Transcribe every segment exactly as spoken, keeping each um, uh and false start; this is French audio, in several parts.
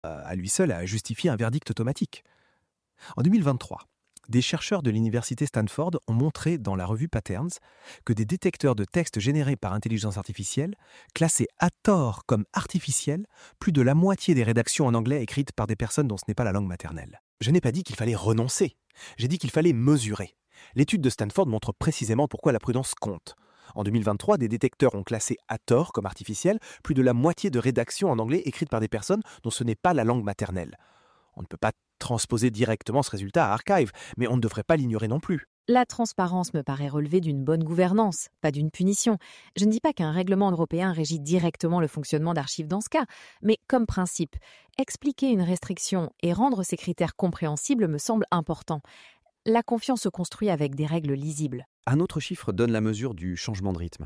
euh, à lui seul à justifier un verdict automatique. En deux mille vingt-trois, des chercheurs de l'université Stanford ont montré dans la revue Patterns que des détecteurs de textes générés par intelligence artificielle classaient à tort comme artificiels plus de la moitié des rédactions en anglais écrites par des personnes dont ce n'est pas la langue maternelle. Je n'ai pas dit qu'il fallait renoncer, j'ai dit qu'il fallait mesurer. L'étude de Stanford montre précisément pourquoi la prudence compte. En deux mille vingt-trois, des détecteurs ont classé à tort comme artificiels plus de la moitié de rédactions en anglais écrites par des personnes dont ce n'est pas la langue maternelle. On ne peut pas transposer directement ce résultat à Archive, mais on ne devrait pas l'ignorer non plus. La transparence me paraît relever d'une bonne gouvernance, pas d'une punition. Je ne dis pas qu'un règlement européen régit directement le fonctionnement d'Archive dans ce cas, mais comme principe, expliquer une restriction et rendre ces critères compréhensibles me semble important. La confiance se construit avec des règles lisibles. Un autre chiffre donne la mesure du changement de rythme.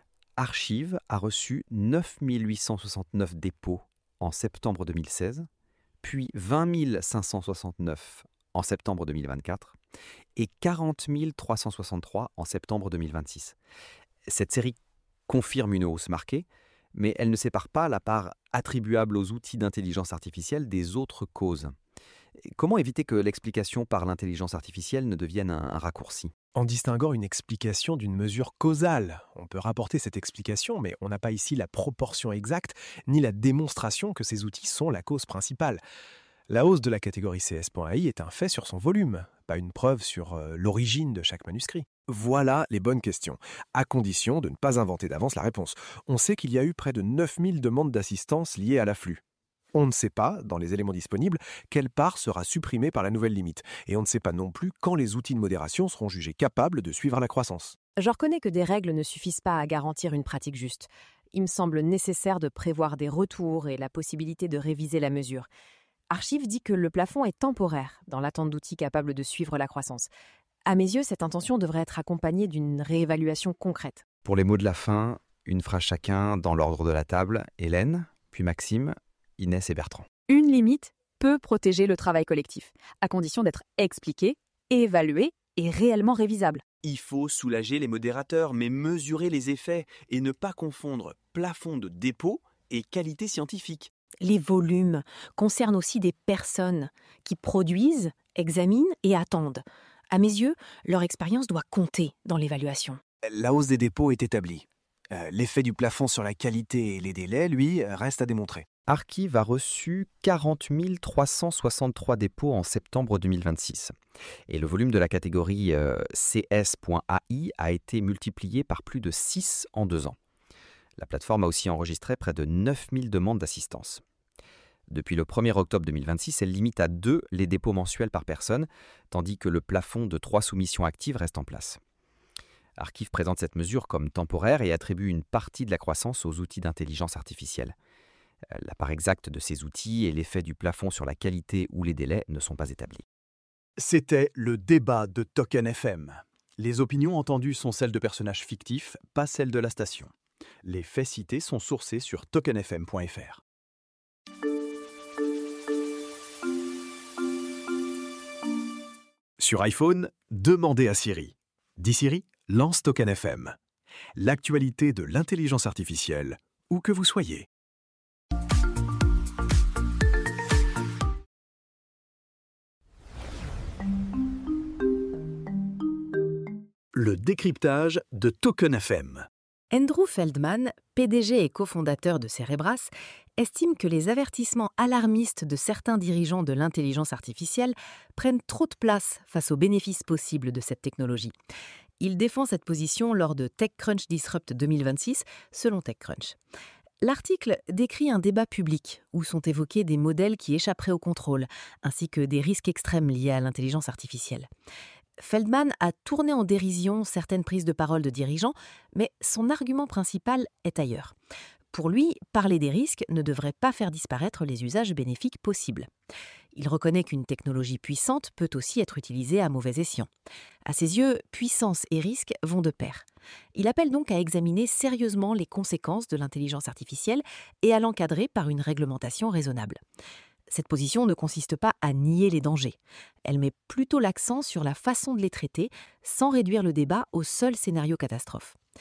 Archive a reçu neuf mille huit cent soixante-neuf dépôts en septembre deux mille seize, puis vingt mille cinq cent soixante-neuf en septembre deux mille vingt-quatre et quarante mille trois cent soixante-trois en septembre deux mille vingt-six. Cette série confirme une hausse marquée, mais elle ne sépare pas la part attribuable aux outils d'intelligence artificielle des autres causes. Comment éviter que l'explication par l'intelligence artificielle ne devienne un, un raccourci ? En distinguant une explication d'une mesure causale, on peut rapporter cette explication, mais on n'a pas ici la proportion exacte, ni la démonstration que ces outils sont la cause principale. La hausse de la catégorie C S point A I est un fait sur son volume, pas une preuve sur euh, l'origine de chaque manuscrit. Voilà les bonnes questions, à condition de ne pas inventer d'avance la réponse. On sait qu'il y a eu près de neuf mille demandes d'assistance liées à l'afflux. On ne sait pas, dans les éléments disponibles, quelle part sera supprimée par la nouvelle limite. Et on ne sait pas non plus quand les outils de modération seront jugés capables de suivre la croissance. Je reconnais que des règles ne suffisent pas à garantir une pratique juste. Il me semble nécessaire de prévoir des retours et la possibilité de réviser la mesure. Archive dit que le plafond est temporaire, dans l'attente d'outils capables de suivre la croissance. À mes yeux, cette intention devrait être accompagnée d'une réévaluation concrète. Pour les mots de la fin, une phrase chacun dans l'ordre de la table. Hélène, puis Maxime, Inès et Bertrand. Une limite peut protéger le travail collectif, à condition d'être expliqué, évalué et réellement révisable. Il faut soulager les modérateurs, mais mesurer les effets et ne pas confondre plafond de dépôt et qualité scientifique. Les volumes concernent aussi des personnes qui produisent, examinent et attendent. À mes yeux, leur expérience doit compter dans l'évaluation. La hausse des dépôts est établie. Euh, l'effet du plafond sur la qualité et les délais, lui, reste à démontrer. Archive a reçu quarante mille trois cent soixante-trois dépôts en septembre deux mille vingt-six. Et le volume de la catégorie euh, C S point A I a été multiplié par plus de six en deux ans. La plateforme a aussi enregistré près de neuf mille demandes d'assistance. Depuis le premier octobre deux mille vingt-six, elle limite à deux les dépôts mensuels par personne, tandis que le plafond de trois soumissions actives reste en place. Archive présente cette mesure comme temporaire et attribue une partie de la croissance aux outils d'intelligence artificielle. La part exacte de ces outils et l'effet du plafond sur la qualité ou les délais ne sont pas établis. C'était le débat de Token F M. Les opinions entendues sont celles de personnages fictifs, pas celles de la station. Les faits cités sont sourcés sur token f m point f r. Sur iPhone, demandez à Siri. Dis Siri, lance Token F M. L'actualité de l'intelligence artificielle, où que vous soyez. Le décryptage de Token F M. Andrew Feldman, P D G et cofondateur de Cerebras, estime que les avertissements alarmistes de certains dirigeants de l'intelligence artificielle prennent trop de place face aux bénéfices possibles de cette technologie. Il défend cette position lors de TechCrunch Disrupt deux mille vingt-six, selon TechCrunch. L'article décrit un débat public où sont évoqués des modèles qui échapperaient au contrôle, ainsi que des risques extrêmes liés à l'intelligence artificielle. Feldman a tourné en dérision certaines prises de parole de dirigeants, mais son argument principal est ailleurs. Pour lui, parler des risques ne devrait pas faire disparaître les usages bénéfiques possibles. Il reconnaît qu'une technologie puissante peut aussi être utilisée à mauvais escient. À ses yeux, puissance et risque vont de pair. Il appelle donc à examiner sérieusement les conséquences de l'intelligence artificielle et à l'encadrer par une réglementation raisonnable. Cette position ne consiste pas à nier les dangers. Elle met plutôt l'accent sur la façon de les traiter, sans réduire le débat au seul scénario catastrophe.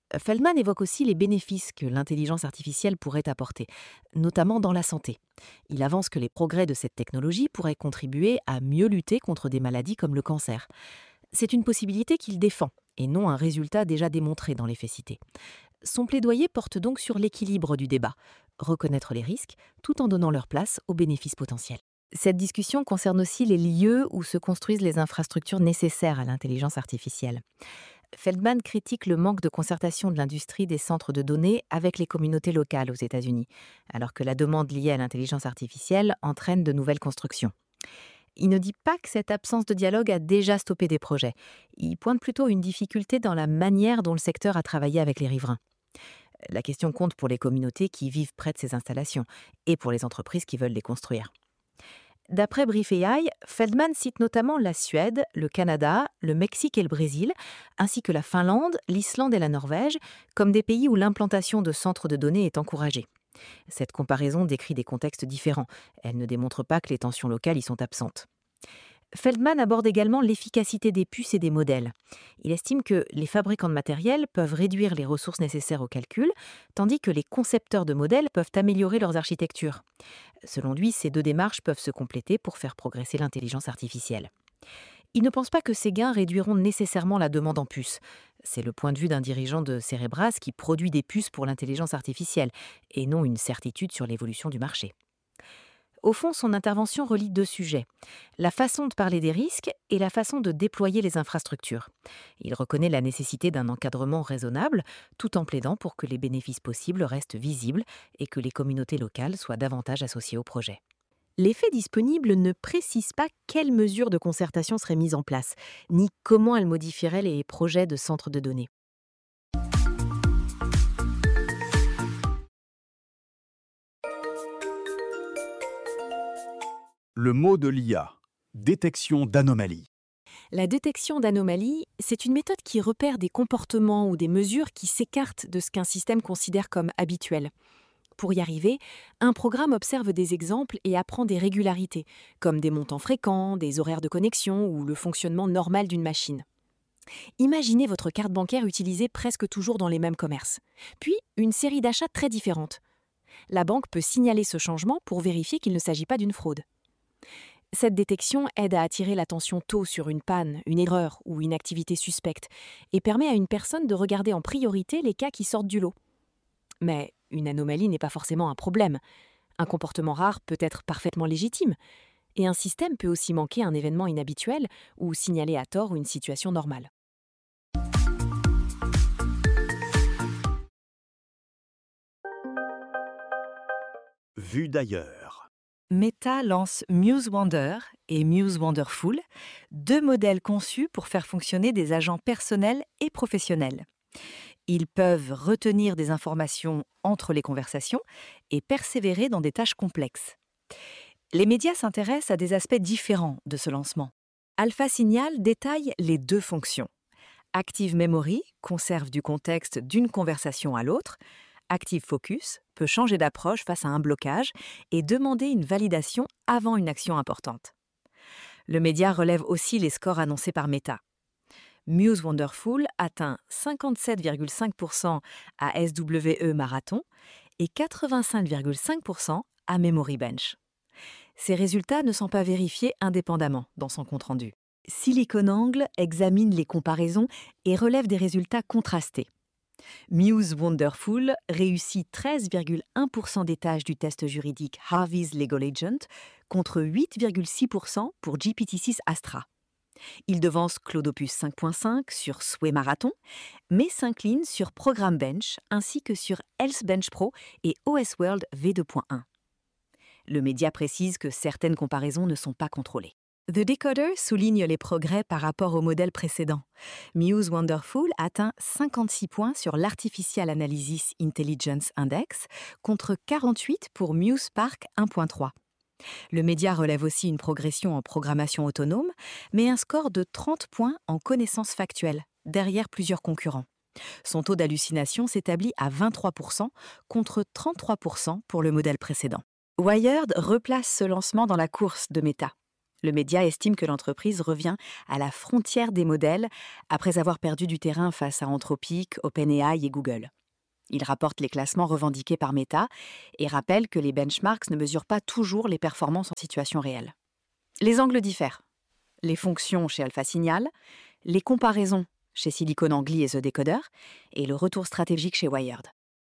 Feldman évoque aussi les bénéfices que l'intelligence artificielle pourrait apporter, notamment dans la santé. Il avance que les progrès de cette technologie pourraient contribuer à mieux lutter contre des maladies comme le cancer. C'est une possibilité qu'il défend, et non un résultat déjà démontré dans les faits cités. Son plaidoyer porte donc sur l'équilibre du débat, reconnaître les risques tout en donnant leur place aux bénéfices potentiels. Cette discussion concerne aussi les lieux où se construisent les infrastructures nécessaires à l'intelligence artificielle. Feldman critique le manque de concertation de l'industrie des centres de données avec les communautés locales aux États-Unis, alors que la demande liée à l'intelligence artificielle entraîne de nouvelles constructions. Il ne dit pas que cette absence de dialogue a déjà stoppé des projets. Il pointe plutôt une difficulté dans la manière dont le secteur a travaillé avec les riverains. La question compte pour les communautés qui vivent près de ces installations et pour les entreprises qui veulent les construire. D'après Brief A I, Feldman cite notamment la Suède, le Canada, le Mexique et le Brésil, ainsi que la Finlande, l'Islande et la Norvège, comme des pays où l'implantation de centres de données est encouragée. Cette comparaison décrit des contextes différents. Elle ne démontre pas que les tensions locales y sont absentes. Feldman aborde également l'efficacité des puces et des modèles. Il estime que les fabricants de matériel peuvent réduire les ressources nécessaires au calcul, tandis que les concepteurs de modèles peuvent améliorer leurs architectures. Selon lui, ces deux démarches peuvent se compléter pour faire progresser l'intelligence artificielle. Il ne pense pas que ces gains réduiront nécessairement la demande en puces. C'est le point de vue d'un dirigeant de Cerebras qui produit des puces pour l'intelligence artificielle, et non une certitude sur l'évolution du marché. Au fond, son intervention relie deux sujets, la façon de parler des risques et la façon de déployer les infrastructures. Il reconnaît la nécessité d'un encadrement raisonnable, tout en plaidant pour que les bénéfices possibles restent visibles et que les communautés locales soient davantage associées au projet. Les faits disponibles ne précisent pas quelles mesures de concertation seraient mises en place, ni comment elles modifieraient les projets de centres de données. Le mot de l'I A, détection d'anomalies. La détection d'anomalies, c'est une méthode qui repère des comportements ou des mesures qui s'écartent de ce qu'un système considère comme habituel. Pour y arriver, un programme observe des exemples et apprend des régularités, comme des montants fréquents, des horaires de connexion ou le fonctionnement normal d'une machine. Imaginez votre carte bancaire utilisée presque toujours dans les mêmes commerces, puis une série d'achats très différentes. La banque peut signaler ce changement pour vérifier qu'il ne s'agit pas d'une fraude. Cette détection aide à attirer l'attention tôt sur une panne, une erreur ou une activité suspecte et permet à une personne de regarder en priorité les cas qui sortent du lot. Mais une anomalie n'est pas forcément un problème. Un comportement rare peut être parfaitement légitime et un système peut aussi manquer un événement inhabituel ou signaler à tort une situation normale. Vu d'ailleurs. Meta lance MuseWonder et MuseWonderful, deux modèles conçus pour faire fonctionner des agents personnels et professionnels. Ils peuvent retenir des informations entre les conversations et persévérer dans des tâches complexes. Les médias s'intéressent à des aspects différents de ce lancement. Alpha Signal détaille les deux fonctions. Active Memory conserve du contexte d'une conversation à l'autre. Active Focus peut changer d'approche face à un blocage et demander une validation avant une action importante. Le média relève aussi les scores annoncés par Meta. MuseWonderful atteint cinquante-sept virgule cinq pour cent à S W E Marathon et quatre-vingt-cinq virgule cinq pour cent à Memory Bench. Ces résultats ne sont pas vérifiés indépendamment dans son compte-rendu. SiliconANGLE examine les comparaisons et relève des résultats contrastés. MuseWonderful réussit treize virgule un pour cent des tâches du test juridique Harvey's Legal Agent contre huit virgule six pour cent pour G P T six Astra. Il devance Cloudopus cinq point cinq sur Sway Marathon, mais s'incline sur Program Bench ainsi que sur Health Bench Pro et O S World V deux point un. Le média précise que certaines comparaisons ne sont pas contrôlées. The Decoder souligne les progrès par rapport au modèle précédent. MuseWonderful atteint cinquante-six points sur l'Artificial Analysis Intelligence Index contre quarante-huit pour MuseSpark un point trois. Le média relève aussi une progression en programmation autonome, mais un score de trente points en connaissances factuelles, derrière plusieurs concurrents. Son taux d'hallucination s'établit à vingt-trois pour cent contre trente-trois pour cent pour le modèle précédent. Wired replace ce lancement dans la course de Meta. Le média estime que l'entreprise revient à la frontière des modèles après avoir perdu du terrain face à Anthropic, OpenAI et Google. Il rapporte les classements revendiqués par Meta et rappelle que les benchmarks ne mesurent pas toujours les performances en situation réelle. Les angles diffèrent. Les fonctions chez AlphaSignal, les comparaisons chez SiliconANGLY et The Decoder, et le retour stratégique chez Wired.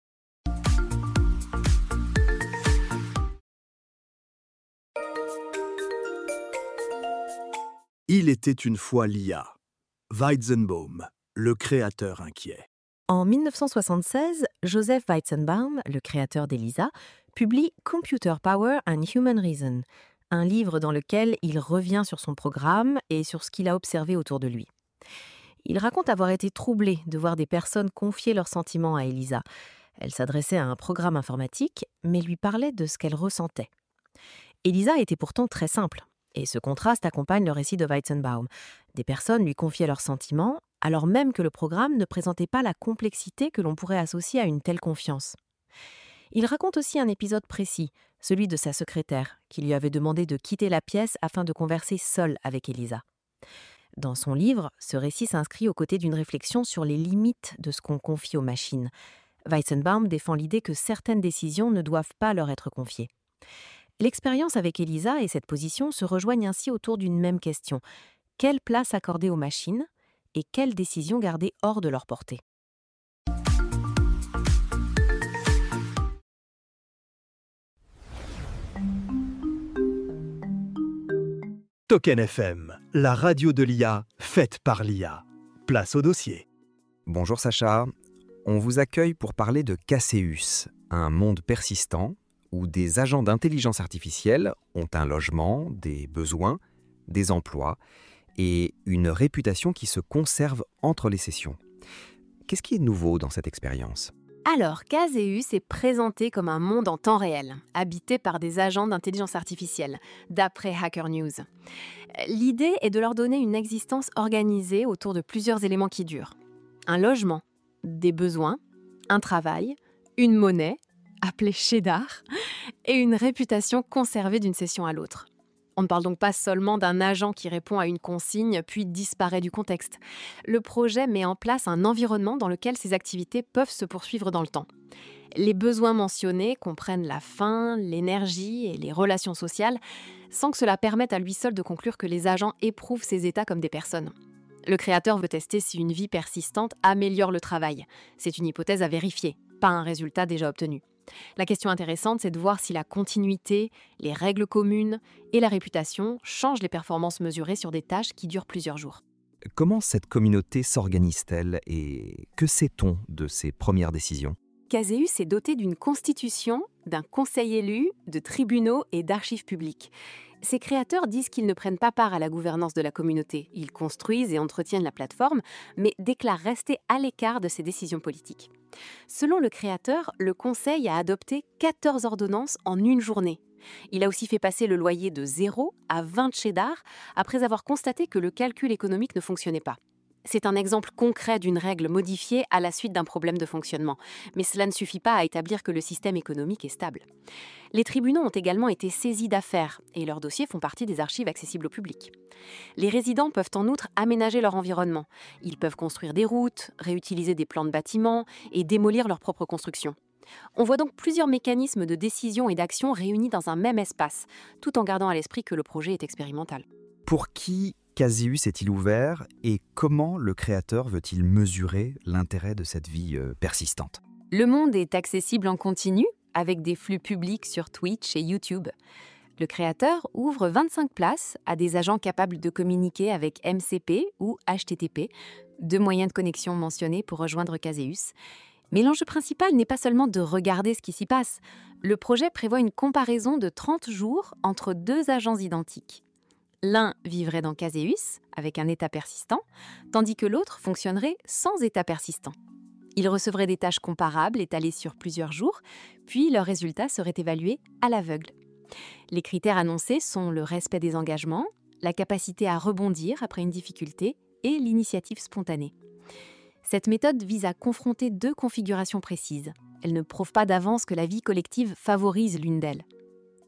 Il était une fois l'I A. Weizenbaum, le créateur inquiet. En mille neuf cent soixante-seize, Joseph Weizenbaum, le créateur d'Elisa, publie Computer Power and Human Reason, un livre dans lequel il revient sur son programme et sur ce qu'il a observé autour de lui. Il raconte avoir été troublé de voir des personnes confier leurs sentiments à Elisa. Elle s'adressait à un programme informatique, mais lui parlait de ce qu'elle ressentait. Elisa était pourtant très simple, et ce contraste accompagne le récit de Weizenbaum. Des personnes lui confiaient leurs sentiments, alors même que le programme ne présentait pas la complexité que l'on pourrait associer à une telle confiance. Il raconte aussi un épisode précis, celui de sa secrétaire, qui lui avait demandé de quitter la pièce afin de converser seule avec Elisa. Dans son livre, ce récit s'inscrit aux côtés d'une réflexion sur les limites de ce qu'on confie aux machines. Weizenbaum défend l'idée que certaines décisions ne doivent pas leur être confiées. L'expérience avec Elisa et cette position se rejoignent ainsi autour d'une même question. Quelle place accorder aux machines et quelles décisions garder hors de leur portée? Token F M, la radio de l'I A, faite par l'I A. Place au dossier. Bonjour Sacha, on vous accueille pour parler de Caseus, un monde persistant où des agents d'intelligence artificielle ont un logement, des besoins, des emplois et une réputation qui se conserve entre les sessions. Qu'est-ce qui est nouveau dans cette expérience ? Alors, Caseus est présenté comme un monde en temps réel, habité par des agents d'intelligence artificielle, d'après Hacker News. L'idée est de leur donner une existence organisée autour de plusieurs éléments qui durent. Un logement, des besoins, un travail, une monnaie, appelée cheddar, et une réputation conservée d'une session à l'autre. On ne parle donc pas seulement d'un agent qui répond à une consigne puis disparaît du contexte. Le projet met en place un environnement dans lequel ces activités peuvent se poursuivre dans le temps. Les besoins mentionnés comprennent la faim, l'énergie et les relations sociales, sans que cela permette à lui seul de conclure que les agents éprouvent ces états comme des personnes. Le créateur veut tester si une vie persistante améliore le travail. C'est une hypothèse à vérifier, pas un résultat déjà obtenu. La question intéressante, c'est de voir si la continuité, les règles communes et la réputation changent les performances mesurées sur des tâches qui durent plusieurs jours. Comment cette communauté s'organise-t-elle et que sait-on de ses premières décisions ? Caseus est doté d'une constitution, d'un conseil élu, de tribunaux et d'archives publiques. Ses créateurs disent qu'ils ne prennent pas part à la gouvernance de la communauté. Ils construisent et entretiennent la plateforme, mais déclarent rester à l'écart de ses décisions politiques. Selon le créateur, le conseil a adopté quatorze ordonnances en une journée. Il a aussi fait passer le loyer de zéro à vingt cheddar après avoir constaté que le calcul économique ne fonctionnait pas. C'est un exemple concret d'une règle modifiée à la suite d'un problème de fonctionnement. Mais cela ne suffit pas à établir que le système économique est stable. Les tribunaux ont également été saisis d'affaires et leurs dossiers font partie des archives accessibles au public. Les résidents peuvent en outre aménager leur environnement. Ils peuvent construire des routes, réutiliser des plans de bâtiments et démolir leurs propres constructions. On voit donc plusieurs mécanismes de décision et d'action réunis dans un même espace, tout en gardant à l'esprit que le projet est expérimental. Pour qui Caseus est-il ouvert et comment le créateur veut-il mesurer l'intérêt de cette vie euh, persistante ? Le monde est accessible en continu, avec des flux publics sur Twitch et YouTube. Le créateur ouvre vingt-cinq places à des agents capables de communiquer avec M C P ou H T T P, deux moyens de connexion mentionnés pour rejoindre Caseus. Mais l'enjeu principal n'est pas seulement de regarder ce qui s'y passe. Le projet prévoit une comparaison de trente jours entre deux agents identiques. L'un vivrait dans Caseus, avec un état persistant, tandis que l'autre fonctionnerait sans état persistant. Ils recevraient des tâches comparables étalées sur plusieurs jours, puis leurs résultats seraient évalués à l'aveugle. Les critères annoncés sont le respect des engagements, la capacité à rebondir après une difficulté et l'initiative spontanée. Cette méthode vise à confronter deux configurations précises. Elle ne prouve pas d'avance que la vie collective favorise l'une d'elles. Et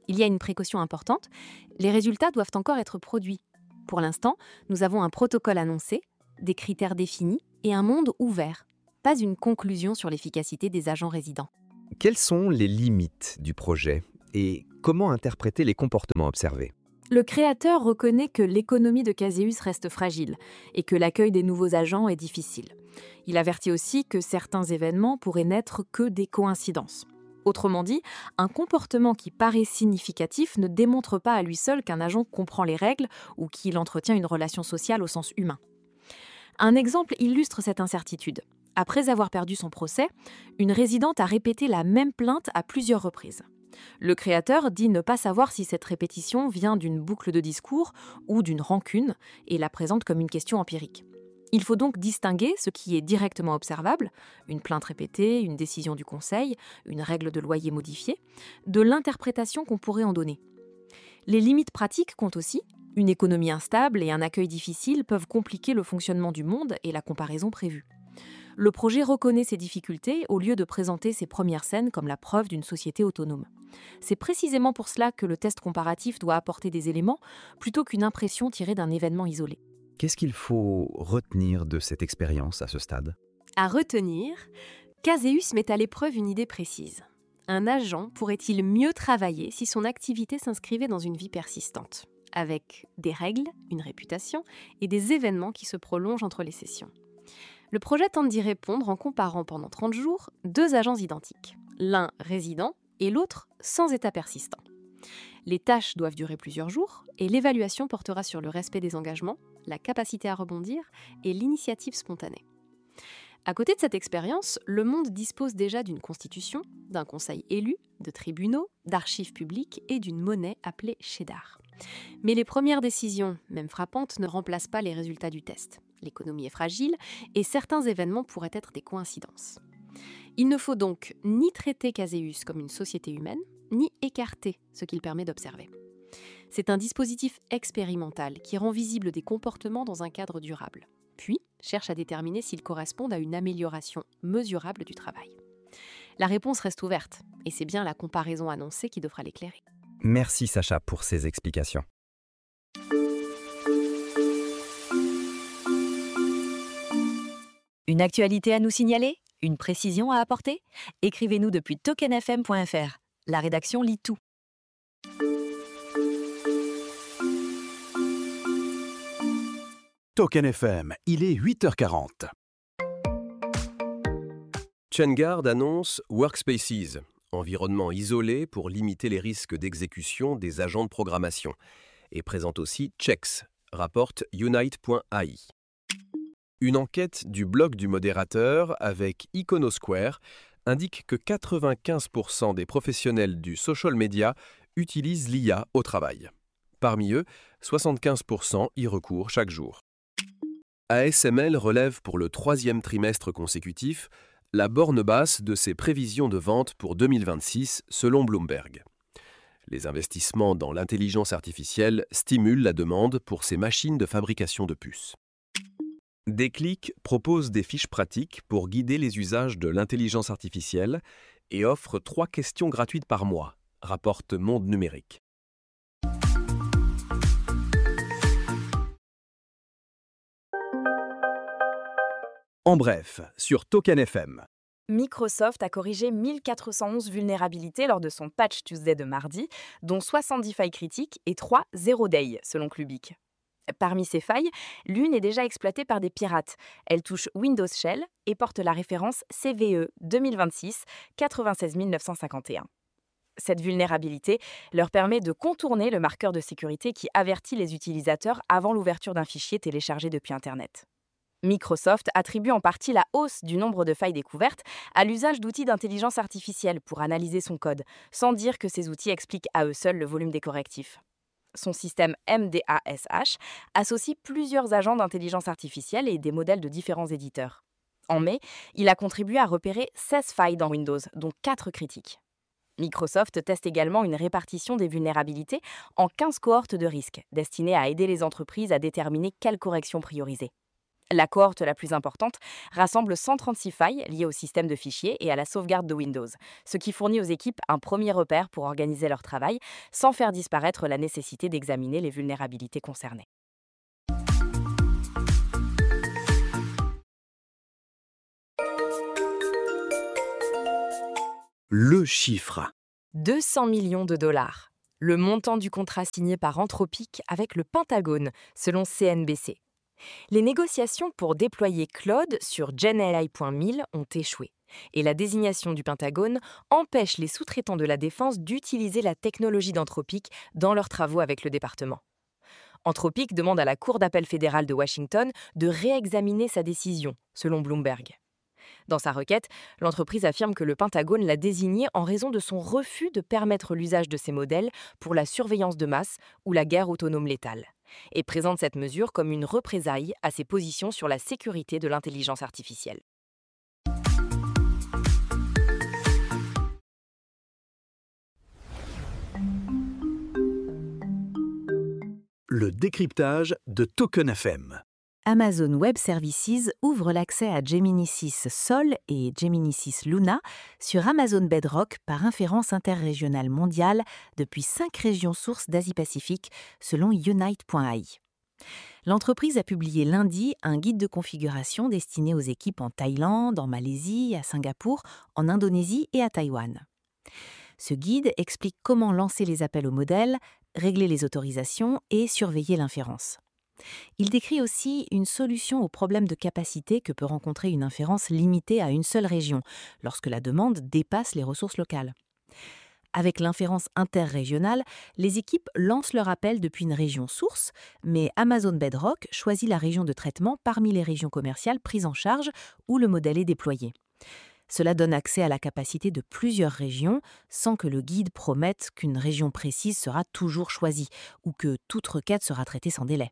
Il y a une précaution importante, les résultats doivent encore être produits. Pour l'instant, nous avons un protocole annoncé, des critères définis et un monde ouvert. Pas une conclusion sur l'efficacité des agents résidents. Quelles sont les limites du projet et comment interpréter les comportements observés? Le créateur reconnaît que l'économie de Caseus reste fragile et que l'accueil des nouveaux agents est difficile. Il avertit aussi que certains événements pourraient n'être que des coïncidences. Autrement dit, un comportement qui paraît significatif ne démontre pas à lui seul qu'un agent comprend les règles ou qu'il entretient une relation sociale au sens humain. Un exemple illustre cette incertitude. Après avoir perdu son procès, une résidente a répété la même plainte à plusieurs reprises. Le créateur dit ne pas savoir si cette répétition vient d'une boucle de discours ou d'une rancune et la présente comme une question empirique. Il faut donc distinguer ce qui est directement observable, une plainte répétée, une décision du conseil, une règle de loyer modifiée, de l'interprétation qu'on pourrait en donner. Les limites pratiques comptent aussi. Une économie instable et un accueil difficile peuvent compliquer le fonctionnement du monde et la comparaison prévue. Le projet reconnaît ces difficultés au lieu de présenter ces premières scènes comme la preuve d'une société autonome. C'est précisément pour cela que le test comparatif doit apporter des éléments plutôt qu'une impression tirée d'un événement isolé. Qu'est-ce qu'il faut retenir de cette expérience à ce stade? À retenir, Caseus met à l'épreuve une idée précise. Un agent pourrait-il mieux travailler si son activité s'inscrivait dans une vie persistante, avec des règles, une réputation et des événements qui se prolongent entre les sessions? Le projet tente d'y répondre en comparant pendant trente jours deux agents identiques, l'un résident et l'autre sans état persistant. Les tâches doivent durer plusieurs jours et l'évaluation portera sur le respect des engagements, la capacité à rebondir et l'initiative spontanée. À côté de cette expérience, le monde dispose déjà d'une constitution, d'un conseil élu, de tribunaux, d'archives publiques et d'une monnaie appelée Cheddar. Mais les premières décisions, même frappantes, ne remplacent pas les résultats du test. L'économie est fragile et certains événements pourraient être des coïncidences. Il ne faut donc ni traiter Caseus comme une société humaine, ni écarter ce qu'il permet d'observer. C'est un dispositif expérimental qui rend visible des comportements dans un cadre durable, puis cherche à déterminer s'ils correspondent à une amélioration mesurable du travail. La réponse reste ouverte, et c'est bien la comparaison annoncée qui devra l'éclairer. Merci Sacha pour ces explications. Une actualité à nous signaler? Une précision à apporter? Écrivez-nous depuis token f m point f r. La rédaction lit tout. Token F M, il est huit heures quarante. ChainGuard annonce Workspaces, environnement isolé pour limiter les risques d'exécution des agents de programmation, et présente aussi Checks, rapporte Unite point a i. Une enquête du blog du modérateur avec Iconosquare indique que quatre-vingt-quinze pour cent des professionnels du social media utilisent l'I A au travail. Parmi eux, soixante-quinze pour cent y recourent chaque jour. A S M L relève pour le troisième trimestre consécutif la borne basse de ses prévisions de vente pour deux mille vingt-six selon Bloomberg. Les investissements dans l'intelligence artificielle stimulent la demande pour ces machines de fabrication de puces. Déclic propose des fiches pratiques pour guider les usages de l'intelligence artificielle et offre trois questions gratuites par mois, rapporte Monde Numérique. En bref, sur Token F M. Microsoft a corrigé mille quatre cent onze vulnérabilités lors de son Patch Tuesday de mardi, dont soixante-dix failles critiques et trois zero day, selon Clubic. Parmi ces failles, l'une est déjà exploitée par des pirates. Elle touche Windows Shell et porte la référence C V E deux mille vingt-six quatre-vingt-seize mille neuf cent cinquante et un. Cette vulnérabilité leur permet de contourner le marqueur de sécurité qui avertit les utilisateurs avant l'ouverture d'un fichier téléchargé depuis Internet. Microsoft attribue en partie la hausse du nombre de failles découvertes à l'usage d'outils d'intelligence artificielle pour analyser son code, sans dire que ces outils expliquent à eux seuls le volume des correctifs. Son système M D A S H associe plusieurs agents d'intelligence artificielle et des modèles de différents éditeurs. En mai, il a contribué à repérer seize failles dans Windows, dont quatre critiques. Microsoft teste également une répartition des vulnérabilités en quinze cohortes de risques, destinées à aider les entreprises à déterminer quelles corrections prioriser. La cohorte la plus importante rassemble cent trente-six failles liées au système de fichiers et à la sauvegarde de Windows, ce qui fournit aux équipes un premier repère pour organiser leur travail sans faire disparaître la nécessité d'examiner les vulnérabilités concernées. Le chiffre. deux cents millions de dollars. Le montant du contrat signé par Anthropic avec le Pentagone, selon C N B C. Les négociations pour déployer Claude sur Gen A I point mille ont échoué et la désignation du Pentagone empêche les sous-traitants de la défense d'utiliser la technologie d'Anthropic dans leurs travaux avec le département. Anthropic demande à la Cour d'appel fédérale de Washington de réexaminer sa décision, selon Bloomberg. Dans sa requête, l'entreprise affirme que le Pentagone l'a désigné en raison de son refus de permettre l'usage de ces modèles pour la surveillance de masse ou la guerre autonome létale, et présente cette mesure comme une représaille à ses positions sur la sécurité de l'intelligence artificielle. Le décryptage de Token F M. Amazon Web Services ouvre l'accès à Gemini six Sol et Gemini six Luna sur Amazon Bedrock par inférence interrégionale mondiale depuis cinq régions sources d'Asie-Pacifique, selon Unite point A I. L'entreprise a publié lundi un guide de configuration destiné aux équipes en Thaïlande, en Malaisie, à Singapour, en Indonésie et à Taïwan. Ce guide explique comment lancer les appels au modèle, régler les autorisations et surveiller l'inférence. Il décrit aussi une solution au problème de capacité que peut rencontrer une inférence limitée à une seule région, lorsque la demande dépasse les ressources locales. Avec l'inférence interrégionale, les équipes lancent leur appel depuis une région source, mais Amazon Bedrock choisit la région de traitement parmi les régions commerciales prises en charge où le modèle est déployé. Cela donne accès à la capacité de plusieurs régions sans que le guide promette qu'une région précise sera toujours choisie ou que toute requête sera traitée sans délai.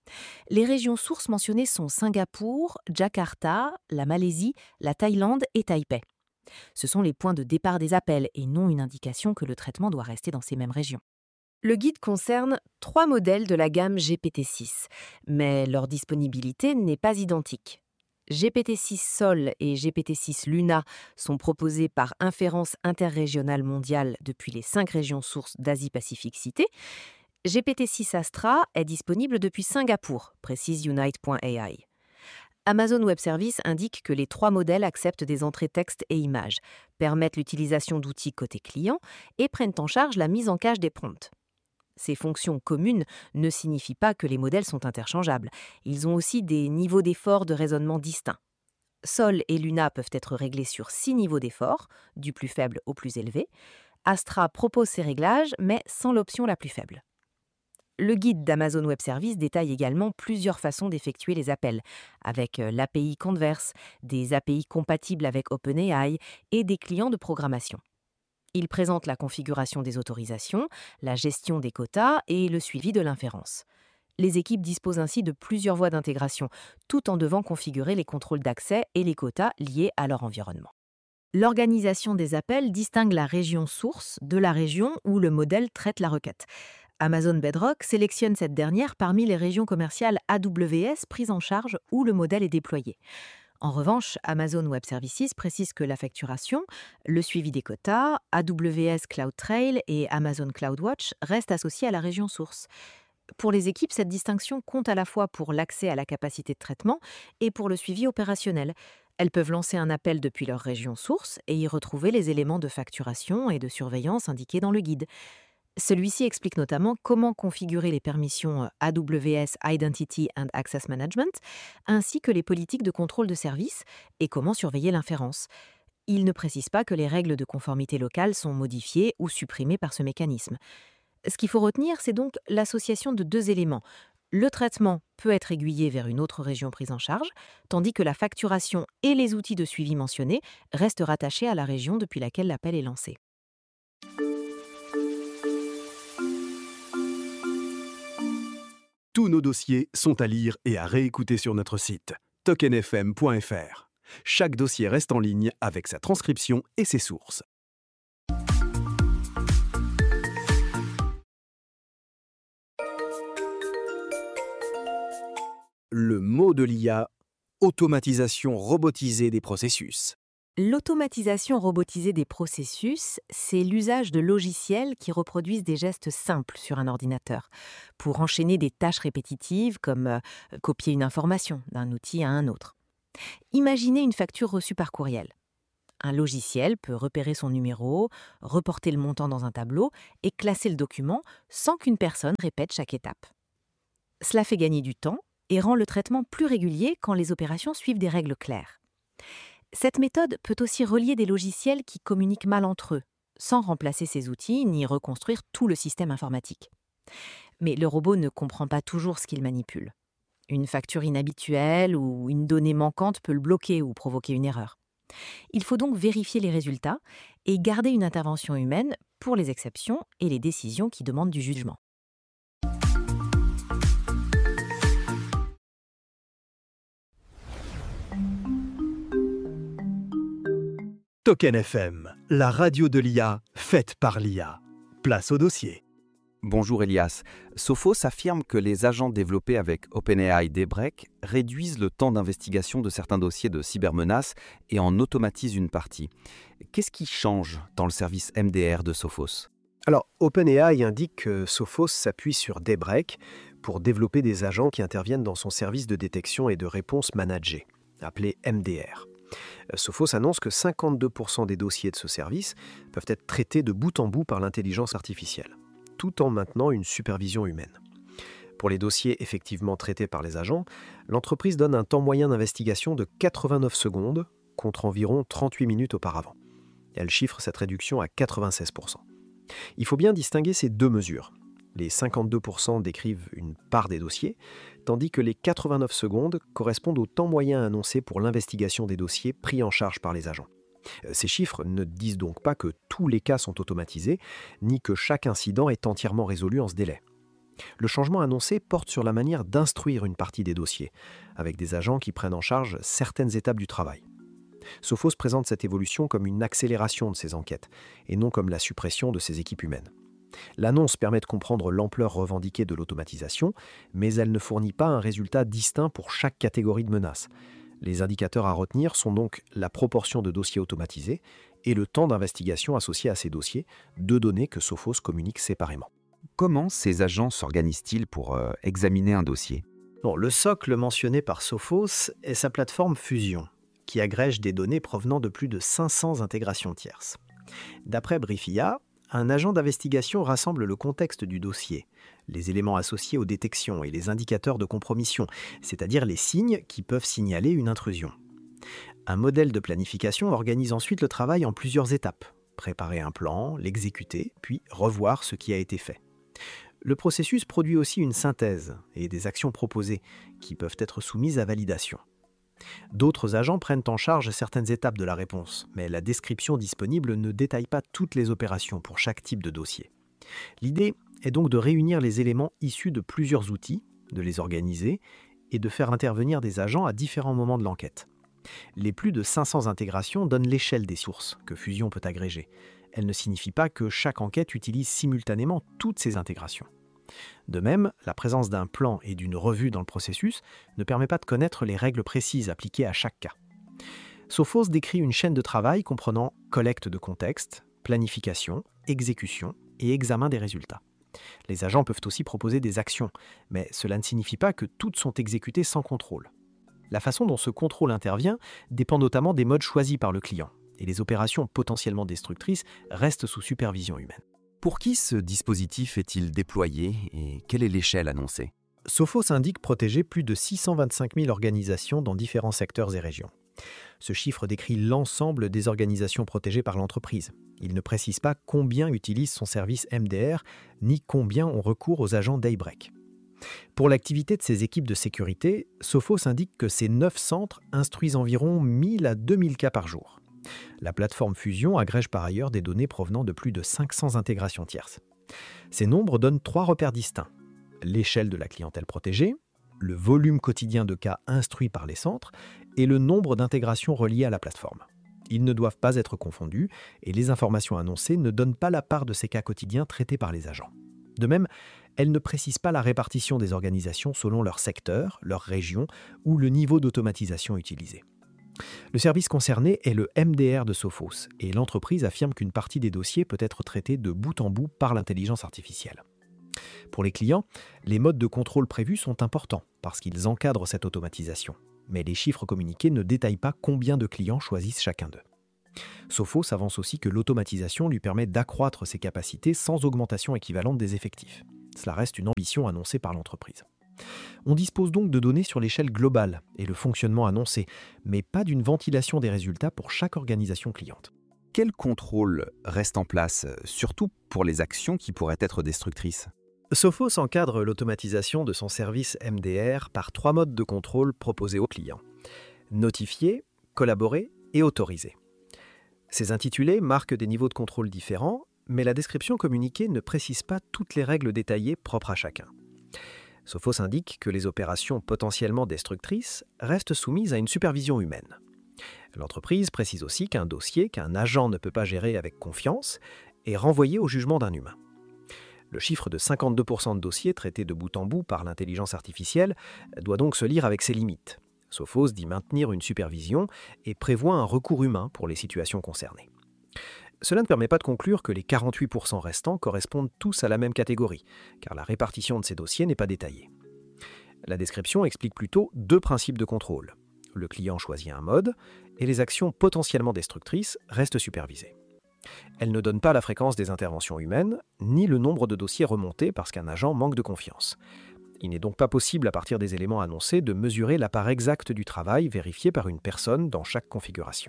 Les régions sources mentionnées sont Singapour, Jakarta, la Malaisie, la Thaïlande et Taipei. Ce sont les points de départ des appels et non une indication que le traitement doit rester dans ces mêmes régions. Le guide concerne trois modèles de la gamme G P T six, mais leur disponibilité n'est pas identique. G P T six Sol et G P T six Luna sont proposés par inférence interrégionale mondiale depuis les cinq régions sources d'Asie-Pacifique citées. G P T six Astra est disponible depuis Singapour, précise Unite point A I. Amazon Web Services indique que les trois modèles acceptent des entrées texte et images, permettent l'utilisation d'outils côté client et prennent en charge la mise en cache des prompts. Ces fonctions communes ne signifient pas que les modèles sont interchangeables. Ils ont aussi des niveaux d'effort de raisonnement distincts. Sol et Luna peuvent être réglés sur six niveaux d'effort, du plus faible au plus élevé. Astra propose ces réglages, mais sans l'option la plus faible. Le guide d'Amazon Web Services détaille également plusieurs façons d'effectuer les appels, avec l'A P I Converse, des A P I compatibles avec OpenAI et des clients de programmation. Il présente la configuration des autorisations, la gestion des quotas et le suivi de l'inférence. Les équipes disposent ainsi de plusieurs voies d'intégration, tout en devant configurer les contrôles d'accès et les quotas liés à leur environnement. L'organisation des appels distingue la région source de la région où le modèle traite la requête. Amazon Bedrock sélectionne cette dernière parmi les régions commerciales A W S prises en charge où le modèle est déployé. En revanche, Amazon Web Services précise que la facturation, le suivi des quotas, A W S CloudTrail et Amazon CloudWatch restent associés à la région source. Pour les équipes, cette distinction compte à la fois pour l'accès à la capacité de traitement et pour le suivi opérationnel. Elles peuvent lancer un appel depuis leur région source et y retrouver les éléments de facturation et de surveillance indiqués dans le guide. Celui-ci explique notamment comment configurer les permissions A W S Identity and Access Management, ainsi que les politiques de contrôle de service et comment surveiller l'inférence. Il ne précise pas que les règles de conformité locale sont modifiées ou supprimées par ce mécanisme. Ce qu'il faut retenir, c'est donc l'association de deux éléments. Le traitement peut être aiguillé vers une autre région prise en charge, tandis que la facturation et les outils de suivi mentionnés restent rattachés à la région depuis laquelle l'appel est lancé. Tous nos dossiers sont à lire et à réécouter sur notre site token f m point f r. Chaque dossier reste en ligne avec sa transcription et ses sources. Le mot de l'I A, automatisation robotisée des processus. L'automatisation robotisée des processus, c'est l'usage de logiciels qui reproduisent des gestes simples sur un ordinateur pour enchaîner des tâches répétitives comme euh, copier une information d'un outil à un autre. Imaginez une facture reçue par courriel. Un logiciel peut repérer son numéro, reporter le montant dans un tableau et classer le document sans qu'une personne répète chaque étape. Cela fait gagner du temps et rend le traitement plus régulier quand les opérations suivent des règles claires. Cette méthode peut aussi relier des logiciels qui communiquent mal entre eux, sans remplacer ces outils ni reconstruire tout le système informatique. Mais le robot ne comprend pas toujours ce qu'il manipule. Une facture inhabituelle ou une donnée manquante peut le bloquer ou provoquer une erreur. Il faut donc vérifier les résultats et garder une intervention humaine pour les exceptions et les décisions qui demandent du jugement. Token F M, la radio de l'I A, faite par l'I A. Place au dossier. Bonjour Elias. Sophos affirme que les agents développés avec OpenAI Daybreak réduisent le temps d'investigation de certains dossiers de cybermenaces et en automatisent une partie. Qu'est-ce qui change dans le service M D R de Sophos ? Alors, OpenAI indique que Sophos s'appuie sur Daybreak pour développer des agents qui interviennent dans son service de détection et de réponse managée, appelé M D R. Sophos annonce que cinquante-deux pour cent des dossiers de ce service peuvent être traités de bout en bout par l'intelligence artificielle, tout en maintenant une supervision humaine. Pour les dossiers effectivement traités par les agents, l'entreprise donne un temps moyen d'investigation de quatre-vingt-neuf secondes contre environ trente-huit minutes auparavant. Elle chiffre cette réduction à quatre-vingt-seize pour cent. Il faut bien distinguer ces deux mesures. Les cinquante-deux pour cent décrivent une part des dossiers, tandis que les quatre-vingt-neuf secondes correspondent au temps moyen annoncé pour l'investigation des dossiers pris en charge par les agents. Ces chiffres ne disent donc pas que tous les cas sont automatisés, ni que chaque incident est entièrement résolu en ce délai. Le changement annoncé porte sur la manière d'instruire une partie des dossiers, avec des agents qui prennent en charge certaines étapes du travail. Sophos présente cette évolution comme une accélération de ces enquêtes, et non comme la suppression de ces équipes humaines. L'annonce permet de comprendre l'ampleur revendiquée de l'automatisation, mais elle ne fournit pas un résultat distinct pour chaque catégorie de menaces. Les indicateurs à retenir sont donc la proportion de dossiers automatisés et le temps d'investigation associé à ces dossiers, deux données que Sophos communique séparément. Comment ces agents s'organisent-ils pour euh, examiner un dossier ? Bon, le socle mentionné par Sophos est sa plateforme Fusion, qui agrège des données provenant de plus de cinq cents intégrations tierces. D'après Briefia, un agent d'investigation rassemble le contexte du dossier, les éléments associés aux détections et les indicateurs de compromission, c'est-à-dire les signes qui peuvent signaler une intrusion. Un modèle de planification organise ensuite le travail en plusieurs étapes. Préparer un plan, l'exécuter, puis revoir ce qui a été fait. Le processus produit aussi une synthèse et des actions proposées qui peuvent être soumises à validation. D'autres agents prennent en charge certaines étapes de la réponse, mais la description disponible ne détaille pas toutes les opérations pour chaque type de dossier. L'idée est donc de réunir les éléments issus de plusieurs outils, de les organiser et de faire intervenir des agents à différents moments de l'enquête. Les plus de cinq cents intégrations donnent l'échelle des sources que Fusion peut agréger. Elle ne signifie pas que chaque enquête utilise simultanément toutes ces intégrations. De même, la présence d'un plan et d'une revue dans le processus ne permet pas de connaître les règles précises appliquées à chaque cas. Sophos décrit une chaîne de travail comprenant collecte de contexte, planification, exécution et examen des résultats. Les agents peuvent aussi proposer des actions, mais cela ne signifie pas que toutes sont exécutées sans contrôle. La façon dont ce contrôle intervient dépend notamment des modes choisis par le client, et les opérations potentiellement destructrices restent sous supervision humaine. Pour qui ce dispositif est-il déployé et quelle est l'échelle annoncée ? Sophos indique protéger plus de six cent vingt-cinq mille organisations dans différents secteurs et régions. Ce chiffre décrit l'ensemble des organisations protégées par l'entreprise. Il ne précise pas combien utilise son service M D R, ni combien ont recours aux agents Daybreak. Pour l'activité de ces équipes de sécurité, Sophos indique que ces neuf centres instruisent environ mille à deux mille cas par jour. La plateforme Fusion agrège par ailleurs des données provenant de plus de cinq cents intégrations tierces. Ces nombres donnent trois repères distincts. L'échelle de la clientèle protégée, le volume quotidien de cas instruits par les centres et le nombre d'intégrations reliées à la plateforme. Ils ne doivent pas être confondus et les informations annoncées ne donnent pas la part de ces cas quotidiens traités par les agents. De même, Elle ne précise pas la répartition des organisations selon leur secteur, leur région ou le niveau d'automatisation utilisé. Le service concerné est le M D R de Sophos et l'entreprise affirme qu'une partie des dossiers peut être traitée de bout en bout par l'intelligence artificielle. Pour les clients, les modes de contrôle prévus sont importants parce qu'ils encadrent cette automatisation. Mais les chiffres communiqués ne détaillent pas combien de clients choisissent chacun d'eux. Sophos avance aussi que l'automatisation lui permet d'accroître ses capacités sans augmentation équivalente des effectifs. Cela reste une ambition annoncée par l'entreprise. On dispose donc de données sur l'échelle globale et le fonctionnement annoncé, mais pas d'une ventilation des résultats pour chaque organisation cliente. Quel contrôle reste en place, surtout pour les actions qui pourraient être destructrices ? Sophos encadre l'automatisation de son service M D R par trois modes de contrôle proposés aux clients. Notifier, collaborer et autoriser. Ces intitulés marquent des niveaux de contrôle différents, mais la description communiquée ne précise pas toutes les règles détaillées propres à chacun. Sophos indique que les opérations potentiellement destructrices restent soumises à une supervision humaine. L'entreprise précise aussi qu'un dossier qu'un agent ne peut pas gérer avec confiance est renvoyé au jugement d'un humain. Le chiffre de cinquante-deux pour cent de dossiers traités de bout en bout par l'intelligence artificielle doit donc se lire avec ses limites. Sophos dit maintenir une supervision et prévoit un recours humain pour les situations concernées. Cela ne permet pas de conclure que les quarante-huit pour cent restants correspondent tous à la même catégorie, car la répartition de ces dossiers n'est pas détaillée. La description explique plutôt deux principes de contrôle. Le client choisit un mode et les actions potentiellement destructrices restent supervisées. Elle ne donne pas la fréquence des interventions humaines, ni le nombre de dossiers remontés parce qu'un agent manque de confiance. Il n'est donc pas possible, à partir des éléments annoncés, de mesurer la part exacte du travail vérifié par une personne dans chaque configuration.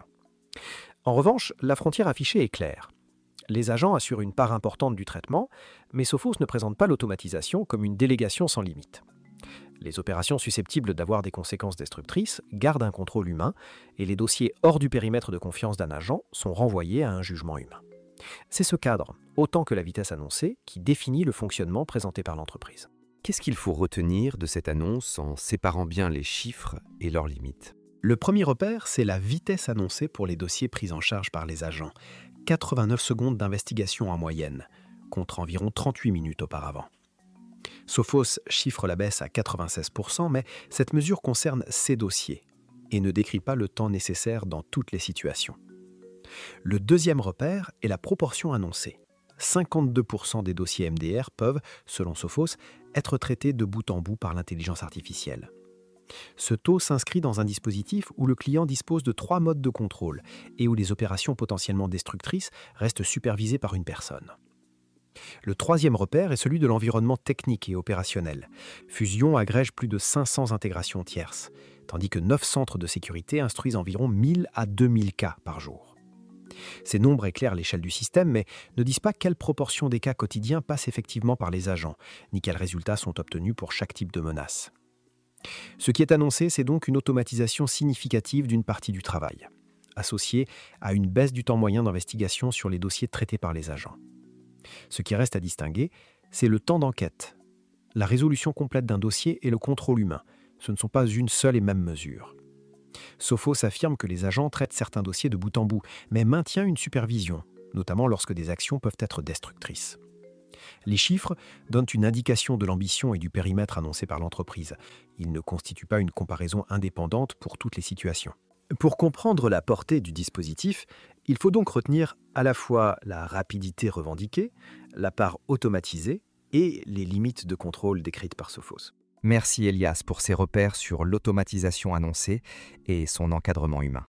En revanche, la frontière affichée est claire. Les agents assurent une part importante du traitement, mais Sophos ne présente pas l'automatisation comme une délégation sans limite. Les opérations susceptibles d'avoir des conséquences destructrices gardent un contrôle humain et les dossiers hors du périmètre de confiance d'un agent sont renvoyés à un jugement humain. C'est ce cadre, autant que la vitesse annoncée, qui définit le fonctionnement présenté par l'entreprise. Qu'est-ce qu'il faut retenir de cette annonce en séparant bien les chiffres et leurs limites ? Le premier repère, c'est la vitesse annoncée pour les dossiers pris en charge par les agents. quatre-vingt-neuf secondes d'investigation en moyenne, contre environ trente-huit minutes auparavant. Sophos chiffre la baisse à quatre-vingt-seize pour cent, mais cette mesure concerne ces dossiers et ne décrit pas le temps nécessaire dans toutes les situations. Le deuxième repère est la proportion annoncée. cinquante-deux pour cent des dossiers M D R peuvent, selon Sophos, être traités de bout en bout par l'intelligence artificielle. Ce taux s'inscrit dans un dispositif où le client dispose de trois modes de contrôle et où les opérations potentiellement destructrices restent supervisées par une personne. Le troisième repère est celui de l'environnement technique et opérationnel. Fusion agrège plus de cinq cents intégrations tierces, tandis que neuf centres de sécurité instruisent environ mille à deux mille cas par jour. Ces nombres éclairent l'échelle du système, mais ne disent pas quelle proportion des cas quotidiens passent effectivement par les agents, ni quels résultats sont obtenus pour chaque type de menace. Ce qui est annoncé, c'est donc une automatisation significative d'une partie du travail, associée à une baisse du temps moyen d'investigation sur les dossiers traités par les agents. Ce qui reste à distinguer, c'est le temps d'enquête. La résolution complète d'un dossier et le contrôle humain. Ce ne sont pas une seule et même mesure. Sophos affirme que les agents traitent certains dossiers de bout en bout, mais maintient une supervision, notamment lorsque des actions peuvent être destructrices. Les chiffres donnent une indication de l'ambition et du périmètre annoncé par l'entreprise. Ils ne constituent pas une comparaison indépendante pour toutes les situations. Pour comprendre la portée du dispositif, il faut donc retenir à la fois la rapidité revendiquée, la part automatisée et les limites de contrôle décrites par Sophos. Merci Elias pour ces repères sur l'automatisation annoncée et son encadrement humain.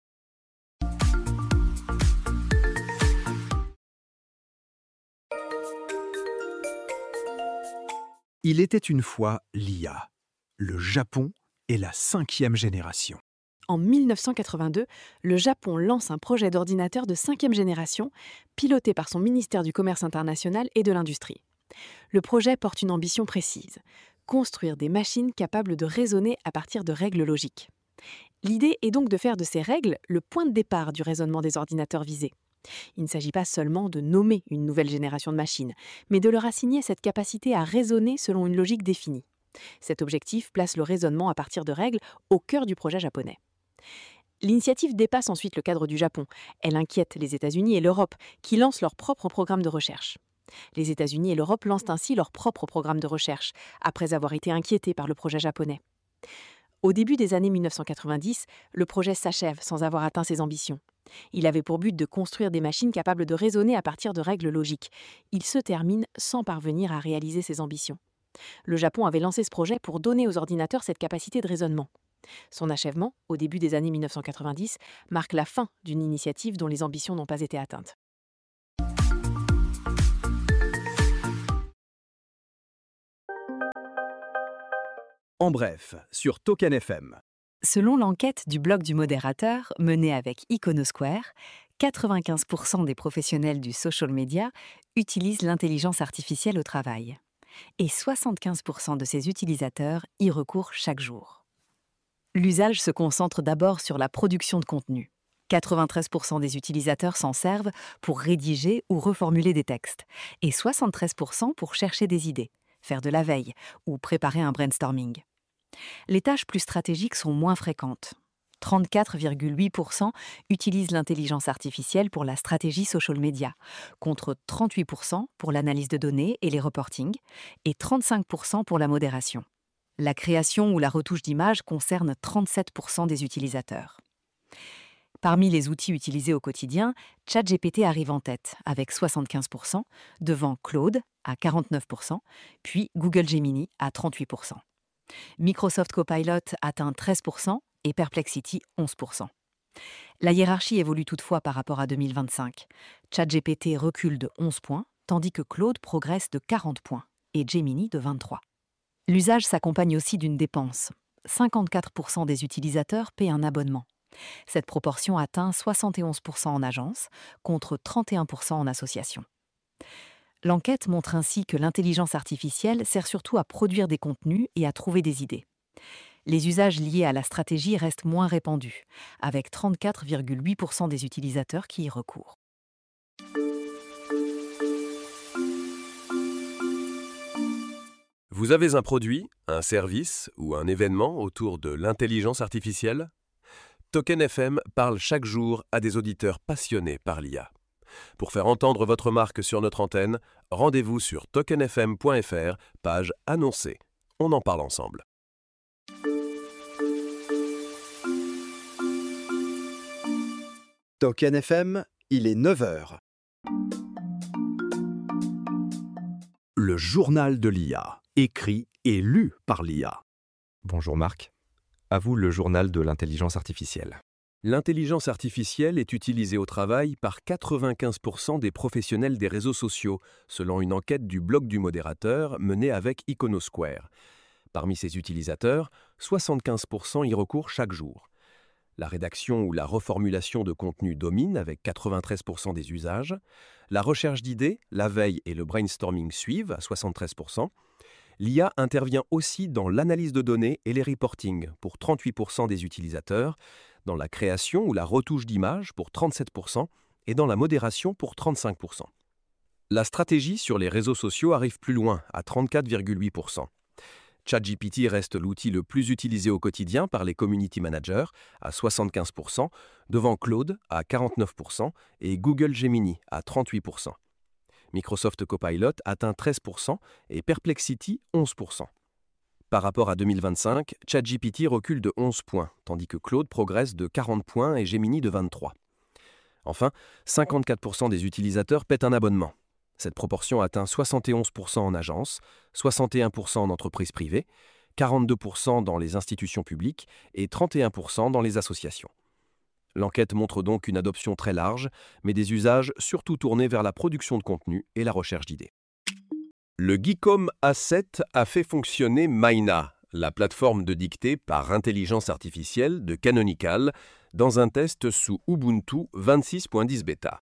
Il était une fois l'I A. Le Japon est la cinquième génération. En mille neuf cent quatre-vingt-deux, le Japon lance un projet d'ordinateur de cinquième génération, piloté par son ministère du Commerce international et de l'Industrie. Le projet porte une ambition précise, construire des machines capables de raisonner à partir de règles logiques. L'idée est donc de faire de ces règles le point de départ du raisonnement des ordinateurs visés. Il ne s'agit pas seulement de nommer une nouvelle génération de machines, mais de leur assigner cette capacité à raisonner selon une logique définie. Cet objectif place le raisonnement à partir de règles au cœur du projet japonais. L'initiative dépasse ensuite le cadre du Japon. Elle inquiète les États-Unis et l'Europe, qui lancent leur propre programme de recherche. Les États-Unis et l'Europe lancent ainsi leur propre programme de recherche, après avoir été inquiétés par le projet japonais. Au début des années mille neuf cent quatre-vingt-dix, le projet s'achève sans avoir atteint ses ambitions. Il avait pour but de construire des machines capables de raisonner à partir de règles logiques. Il se termine sans parvenir à réaliser ses ambitions. Le Japon avait lancé ce projet pour donner aux ordinateurs cette capacité de raisonnement. Son achèvement, au début des années mille neuf cent quatre-vingt-dix, marque la fin d'une initiative dont les ambitions n'ont pas été atteintes. En bref, sur Token F M. Selon l'enquête du blog du modérateur menée avec Iconosquare, quatre-vingt-quinze pour cent des professionnels du social media utilisent l'intelligence artificielle au travail. Et soixante-quinze pour cent de ces utilisateurs y recourent chaque jour. L'usage se concentre d'abord sur la production de contenu. quatre-vingt-treize pour cent des utilisateurs s'en servent pour rédiger ou reformuler des textes, et soixante-treize pour cent pour chercher des idées, faire de la veille ou préparer un brainstorming. Les tâches plus stratégiques sont moins fréquentes. trente-quatre virgule huit pour cent utilisent l'intelligence artificielle pour la stratégie social media, contre trente-huit pour cent pour l'analyse de données et les reportings, et trente-cinq pour cent pour la modération. La création ou la retouche d'images concerne trente-sept pour cent des utilisateurs. Parmi les outils utilisés au quotidien, ChatGPT arrive en tête, avec soixante-quinze pour cent, devant Claude, à quarante-neuf pour cent, puis Google Gemini, à trente-huit pour cent. Microsoft Copilot atteint treize pour cent et Perplexity onze pour cent. La hiérarchie évolue toutefois par rapport à deux mille vingt-cinq. ChatGPT recule de onze points, tandis que Claude progresse de quarante points et Gemini de vingt-trois. L'usage s'accompagne aussi d'une dépense. cinquante-quatre pour cent des utilisateurs paient un abonnement. Cette proportion atteint soixante et onze pour cent en agence, contre trente et un pour cent en association. L'enquête montre ainsi que l'intelligence artificielle sert surtout à produire des contenus et à trouver des idées. Les usages liés à la stratégie restent moins répandus, avec trente-quatre virgule huit pour cent des utilisateurs qui y recourent. Vous avez un produit, un service ou un événement autour de l'intelligence artificielle ? Token F M parle chaque jour à des auditeurs passionnés par l'I A. Pour faire entendre votre marque sur notre antenne, rendez-vous sur token f m point f r, page annoncée. On en parle ensemble. Token F M, il est neuf heures. Le journal de l'I A, écrit et lu par l'I A. Bonjour Marc. À vous le journal de l'intelligence artificielle. L'intelligence artificielle est utilisée au travail par quatre-vingt-quinze pour cent des professionnels des réseaux sociaux, selon une enquête du blog du modérateur menée avec Iconosquare. Parmi ces utilisateurs, soixante-quinze pour cent y recourent chaque jour. La rédaction ou la reformulation de contenu domine avec quatre-vingt-treize pour cent des usages. La recherche d'idées, la veille et le brainstorming suivent à soixante-treize pour cent. L'I A intervient aussi dans l'analyse de données et les reportings pour trente-huit pour cent des utilisateurs, dans la création ou la retouche d'images pour trente-sept pour cent et dans la modération pour trente-cinq pour cent. La stratégie sur les réseaux sociaux arrive plus loin, à trente-quatre virgule huit pour cent. ChatGPT reste l'outil le plus utilisé au quotidien par les community managers, à soixante-quinze pour cent, devant Claude, à quarante-neuf pour cent, et Google Gemini, à trente-huit pour cent. Microsoft Copilot atteint treize pour cent et Perplexity onze pour cent. Par rapport à deux mille vingt-cinq, ChatGPT recule de onze points, tandis que Claude progresse de quarante points et Gemini de vingt-trois. Enfin, cinquante-quatre pour cent des utilisateurs paient un abonnement. Cette proportion atteint soixante et onze pour cent en agence, soixante et un pour cent en entreprise privée, quarante-deux pour cent dans les institutions publiques et trente et un pour cent dans les associations. L'enquête montre donc une adoption très large, mais des usages surtout tournés vers la production de contenu et la recherche d'idées. Le Geekom A sept a fait fonctionner Maina, la plateforme de dictée par intelligence artificielle de Canonical, dans un test sous Ubuntu vingt-six point dix bêta.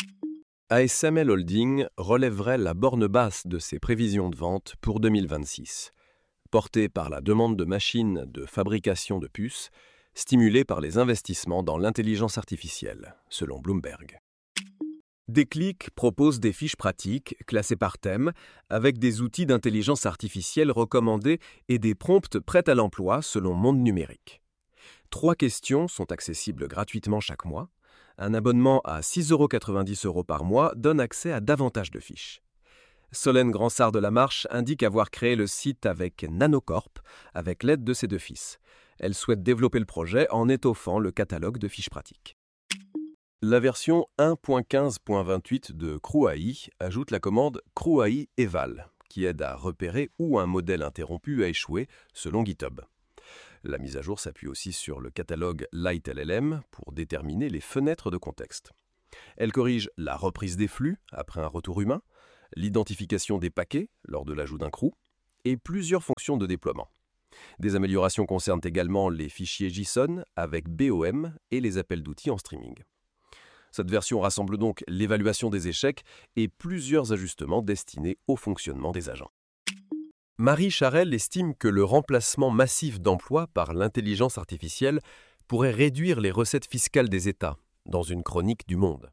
A S M L Holding relèverait la borne basse de ses prévisions de vente pour deux mille vingt-six. Portée par la demande de machines de fabrication de puces, stimulée par les investissements dans l'intelligence artificielle, selon Bloomberg. Déclic propose des fiches pratiques, classées par thème, avec des outils d'intelligence artificielle recommandés et des prompts prêts à l'emploi selon Monde Numérique. Trois questions sont accessibles gratuitement chaque mois. Un abonnement à six virgule quatre-vingt-dix euros par mois donne accès à davantage de fiches. Solène Gransart de la Marche indique avoir créé le site avec Nanocorp, avec l'aide de ses deux fils. Elle souhaite développer le projet en étoffant le catalogue de fiches pratiques. La version un point quinze point vingt-huit de CrewAI ajoute la commande CrewAI Eval, qui aide à repérer où un modèle interrompu a échoué selon GitHub. La mise à jour s'appuie aussi sur le catalogue LightLLM pour déterminer les fenêtres de contexte. Elle corrige la reprise des flux après un retour humain, l'identification des paquets lors de l'ajout d'un crew et plusieurs fonctions de déploiement. Des améliorations concernent également les fichiers JSON avec B O M et les appels d'outils en streaming. Cette version rassemble donc l'évaluation des échecs et plusieurs ajustements destinés au fonctionnement des agents. Marie Charelle estime que le remplacement massif d'emplois par l'intelligence artificielle pourrait réduire les recettes fiscales des États, dans une chronique du Monde.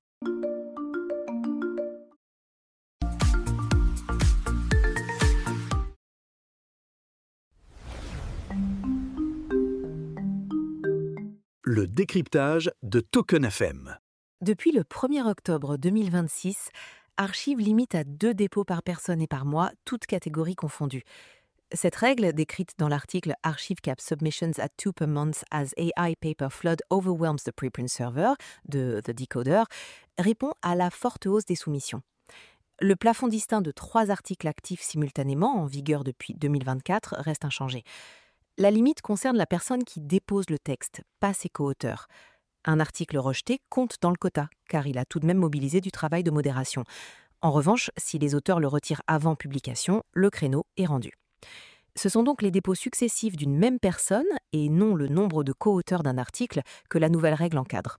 Le décryptage de Token F M. Depuis le premier octobre deux mille vingt-six, Archive limite à deux dépôts par personne et par mois, toutes catégories confondues. Cette règle, décrite dans l'article Archive cap submissions at two per month as A I paper flood overwhelms the preprint server de The Decoder, répond à la forte hausse des soumissions. Le plafond distinct de trois articles actifs simultanément, en vigueur depuis deux mille vingt-quatre, reste inchangé. La limite concerne la personne qui dépose le texte, pas ses co-auteurs. Un article rejeté compte dans le quota, car il a tout de même mobilisé du travail de modération. En revanche, si les auteurs le retirent avant publication, le créneau est rendu. Ce sont donc les dépôts successifs d'une même personne, et non le nombre de co-auteurs d'un article, que la nouvelle règle encadre.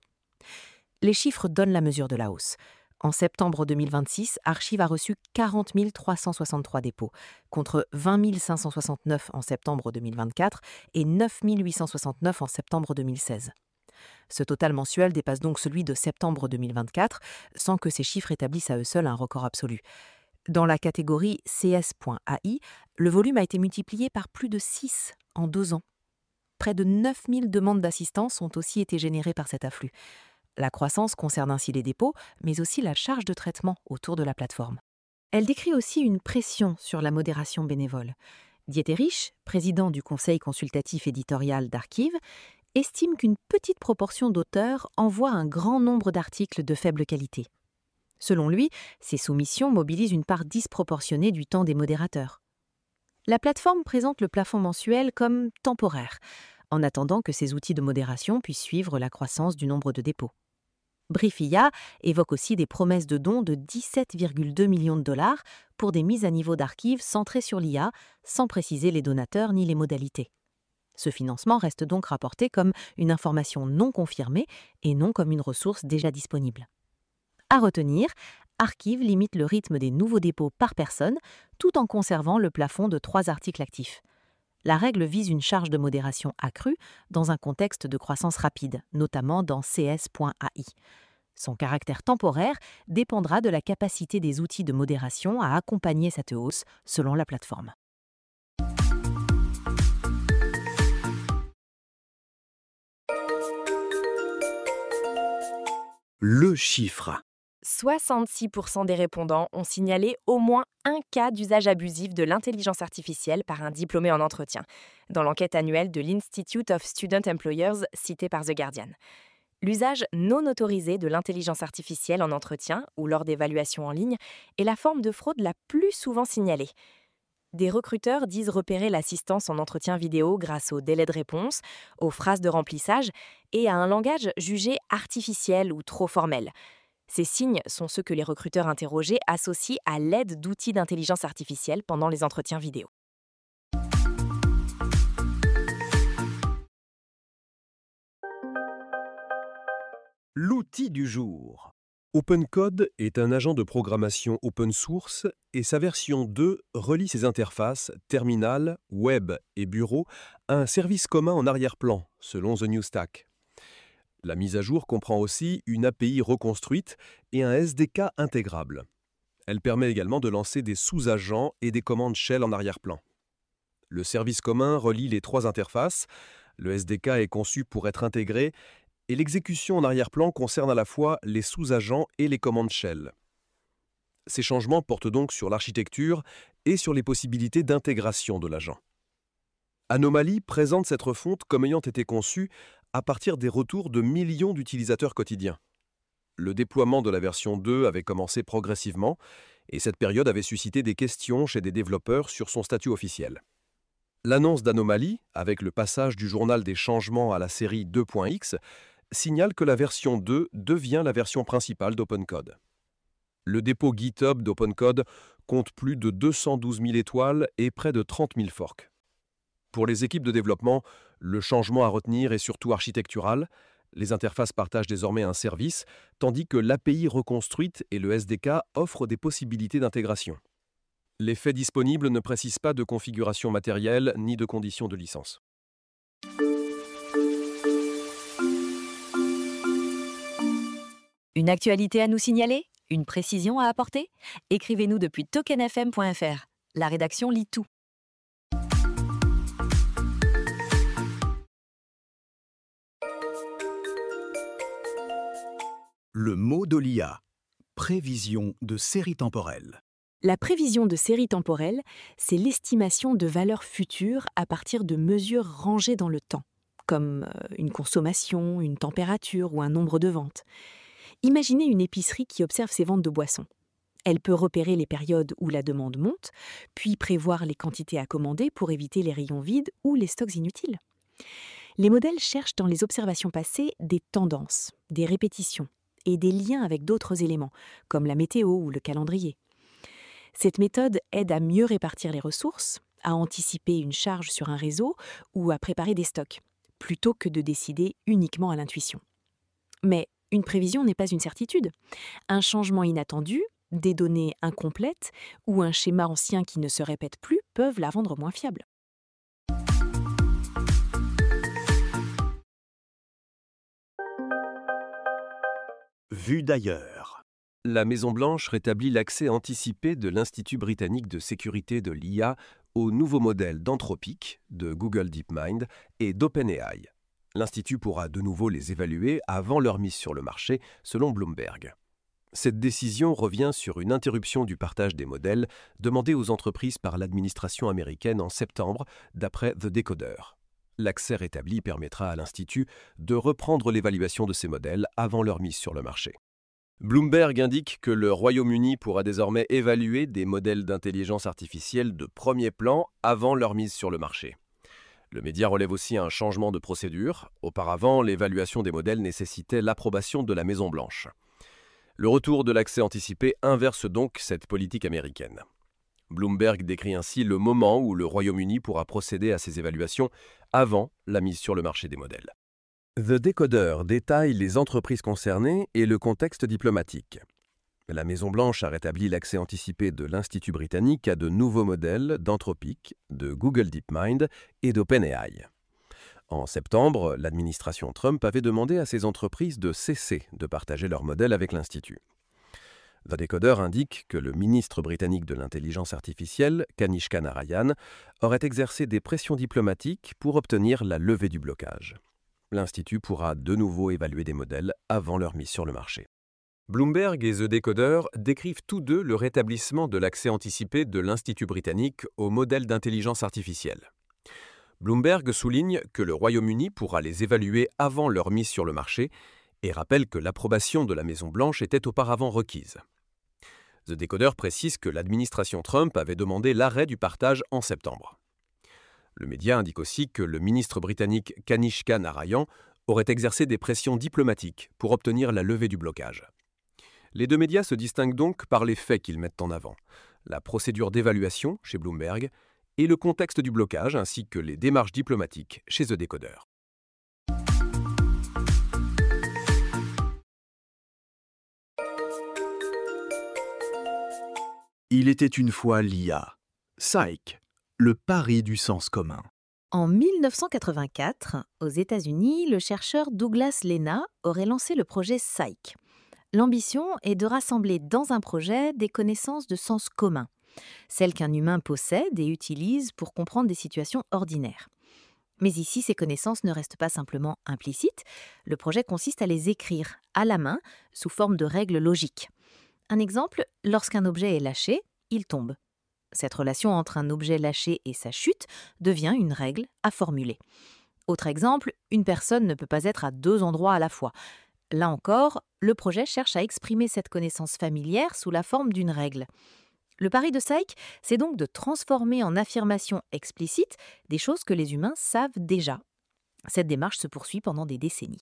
Les chiffres donnent la mesure de la hausse. En septembre deux mille vingt-six, Archive a reçu quarante mille trois cent soixante-trois dépôts, contre vingt mille cinq cent soixante-neuf en septembre deux mille vingt-quatre et neuf mille huit cent soixante-neuf en septembre deux mille seize. Ce total mensuel dépasse donc celui de septembre deux mille vingt-quatre, sans que ces chiffres établissent à eux seuls un record absolu. Dans la catégorie C S.A I, le volume a été multiplié par plus de six en deux ans. Près de neuf mille demandes d'assistance ont aussi été générées par cet afflux. La croissance concerne ainsi les dépôts, mais aussi la charge de traitement autour de la plateforme. Elle décrit aussi une pression sur la modération bénévole. Dieterich, président du conseil consultatif éditorial d'Archive, estime qu'une petite proportion d'auteurs envoient un grand nombre d'articles de faible qualité. Selon lui, ces soumissions mobilisent une part disproportionnée du temps des modérateurs. La plateforme présente le plafond mensuel comme temporaire, en attendant que ces outils de modération puissent suivre la croissance du nombre de dépôts. Briefia évoque aussi des promesses de dons de dix-sept virgule deux millions de dollars pour des mises à niveau d'archives centrées sur l'I A, sans préciser les donateurs ni les modalités. Ce financement reste donc rapporté comme une information non confirmée et non comme une ressource déjà disponible. À retenir, Archive limite le rythme des nouveaux dépôts par personne, tout en conservant le plafond de trois articles actifs. La règle vise une charge de modération accrue dans un contexte de croissance rapide, notamment dans C S.A I. Son caractère temporaire dépendra de la capacité des outils de modération à accompagner cette hausse selon la plateforme. Le chiffre. soixante-six pour cent des répondants ont signalé au moins un cas d'usage abusif de l'intelligence artificielle par un diplômé en entretien, dans l'enquête annuelle de l'Institute of Student Employers citée par The Guardian. L'usage non autorisé de l'intelligence artificielle en entretien ou lors d'évaluations en ligne est la forme de fraude la plus souvent signalée. Des recruteurs disent repérer l'assistance en entretien vidéo grâce aux délais de réponse, aux phrases de remplissage et à un langage jugé artificiel ou trop formel. Ces signes sont ceux que les recruteurs interrogés associent à l'aide d'outils d'intelligence artificielle pendant les entretiens vidéo. L'outil du jour. OpenCode est un agent de programmation open source et sa version deux relie ses interfaces terminal, web et bureau à un service commun en arrière-plan, selon The New Stack. La mise à jour comprend aussi une A P I reconstruite et un S D K intégrable. Elle permet également de lancer des sous-agents et des commandes shell en arrière-plan. Le service commun relie les trois interfaces, le S D K est conçu pour être intégré et l'exécution en arrière-plan concerne à la fois les sous-agents et les commandes shell. Ces changements portent donc sur l'architecture et sur les possibilités d'intégration de l'agent. Anomaly présente cette refonte comme ayant été conçue à partir des retours de millions d'utilisateurs quotidiens. Le déploiement de la version deux avait commencé progressivement et cette période avait suscité des questions chez des développeurs sur son statut officiel. L'annonce d'Anomaly, avec le passage du journal des changements à la série deux point x, signale que la version deux devient la version principale d'OpenCode. Le dépôt GitHub d'OpenCode compte plus de deux cent douze mille étoiles et près de trente mille forks. Pour les équipes de développement, le changement à retenir est surtout architectural. Les interfaces partagent désormais un service, tandis que l'A P I reconstruite et le S D K offrent des possibilités d'intégration. Les faits disponibles ne précisent pas de configuration matérielle ni de conditions de licence. Une actualité à nous signaler? Une précision à apporter? Écrivez-nous depuis token f m point f r. La rédaction lit tout. Le mot de l'I A. Prévision de série temporelle. La prévision de série temporelle, c'est l'estimation de valeurs futures à partir de mesures rangées dans le temps, comme une consommation, une température ou un nombre de ventes. Imaginez une épicerie qui observe ses ventes de boissons. Elle peut repérer les périodes où la demande monte, puis prévoir les quantités à commander pour éviter les rayons vides ou les stocks inutiles. Les modèles cherchent dans les observations passées des tendances, des répétitions et des liens avec d'autres éléments, comme la météo ou le calendrier. Cette méthode aide à mieux répartir les ressources, à anticiper une charge sur un réseau ou à préparer des stocks, plutôt que de décider uniquement à l'intuition. Mais une prévision n'est pas une certitude. Un changement inattendu, des données incomplètes ou un schéma ancien qui ne se répète plus peuvent la rendre moins fiable. Vue d'ailleurs. La Maison-Blanche rétablit l'accès anticipé de l'Institut britannique de sécurité de l'I A aux nouveaux modèles d'Anthropic, de Google DeepMind et d'OpenAI. L'Institut pourra de nouveau les évaluer avant leur mise sur le marché, selon Bloomberg. Cette décision revient sur une interruption du partage des modèles demandée aux entreprises par l'administration américaine en septembre, d'après The Decoder. L'accès rétabli permettra à l'Institut de reprendre l'évaluation de ces modèles avant leur mise sur le marché. Bloomberg indique que le Royaume-Uni pourra désormais évaluer des modèles d'intelligence artificielle de premier plan avant leur mise sur le marché. Le média relève aussi un changement de procédure. Auparavant, l'évaluation des modèles nécessitait l'approbation de la Maison-Blanche. Le retour de l'accès anticipé inverse donc cette politique américaine. Bloomberg décrit ainsi le moment où le Royaume-Uni pourra procéder à ces évaluations avant la mise sur le marché des modèles. The Decoder détaille les entreprises concernées et le contexte diplomatique. La Maison-Blanche a rétabli l'accès anticipé de l'Institut britannique à de nouveaux modèles d'Anthropic, de Google DeepMind et d'OpenAI. En septembre, l'administration Trump avait demandé à ces entreprises de cesser de partager leurs modèles avec l'Institut. The Decoder indique que le ministre britannique de l'intelligence artificielle, Kanishka Narayan, aurait exercé des pressions diplomatiques pour obtenir la levée du blocage. L'Institut pourra de nouveau évaluer des modèles avant leur mise sur le marché. Bloomberg et The Decoder décrivent tous deux le rétablissement de l'accès anticipé de l'Institut britannique aux modèles d'intelligence artificielle. Bloomberg souligne que le Royaume-Uni pourra les évaluer avant leur mise sur le marché et rappelle que l'approbation de la Maison-Blanche était auparavant requise. The Decoder précise que l'administration Trump avait demandé l'arrêt du partage en septembre. Le média indique aussi que le ministre britannique Kanishka Narayan aurait exercé des pressions diplomatiques pour obtenir la levée du blocage. Les deux médias se distinguent donc par les faits qu'ils mettent en avant, la procédure d'évaluation chez Bloomberg et le contexte du blocage ainsi que les démarches diplomatiques chez The Decoder. Il était une fois l'I A. Psych, le pari du sens commun. En mille neuf cent quatre-vingt-quatre, aux États-Unis, le chercheur Douglas Lena aurait lancé le projet Psych. L'ambition est de rassembler dans un projet des connaissances de sens commun, celles qu'un humain possède et utilise pour comprendre des situations ordinaires. Mais ici, ces connaissances ne restent pas simplement implicites. Le projet consiste à les écrire à la main sous forme de règles logiques. Un exemple, lorsqu'un objet est lâché, il tombe. Cette relation entre un objet lâché et sa chute devient une règle à formuler. Autre exemple, une personne ne peut pas être à deux endroits à la fois. Là encore, le projet cherche à exprimer cette connaissance familière sous la forme d'une règle. Le pari de Cyc, c'est donc de transformer en affirmation explicite des choses que les humains savent déjà. Cette démarche se poursuit pendant des décennies.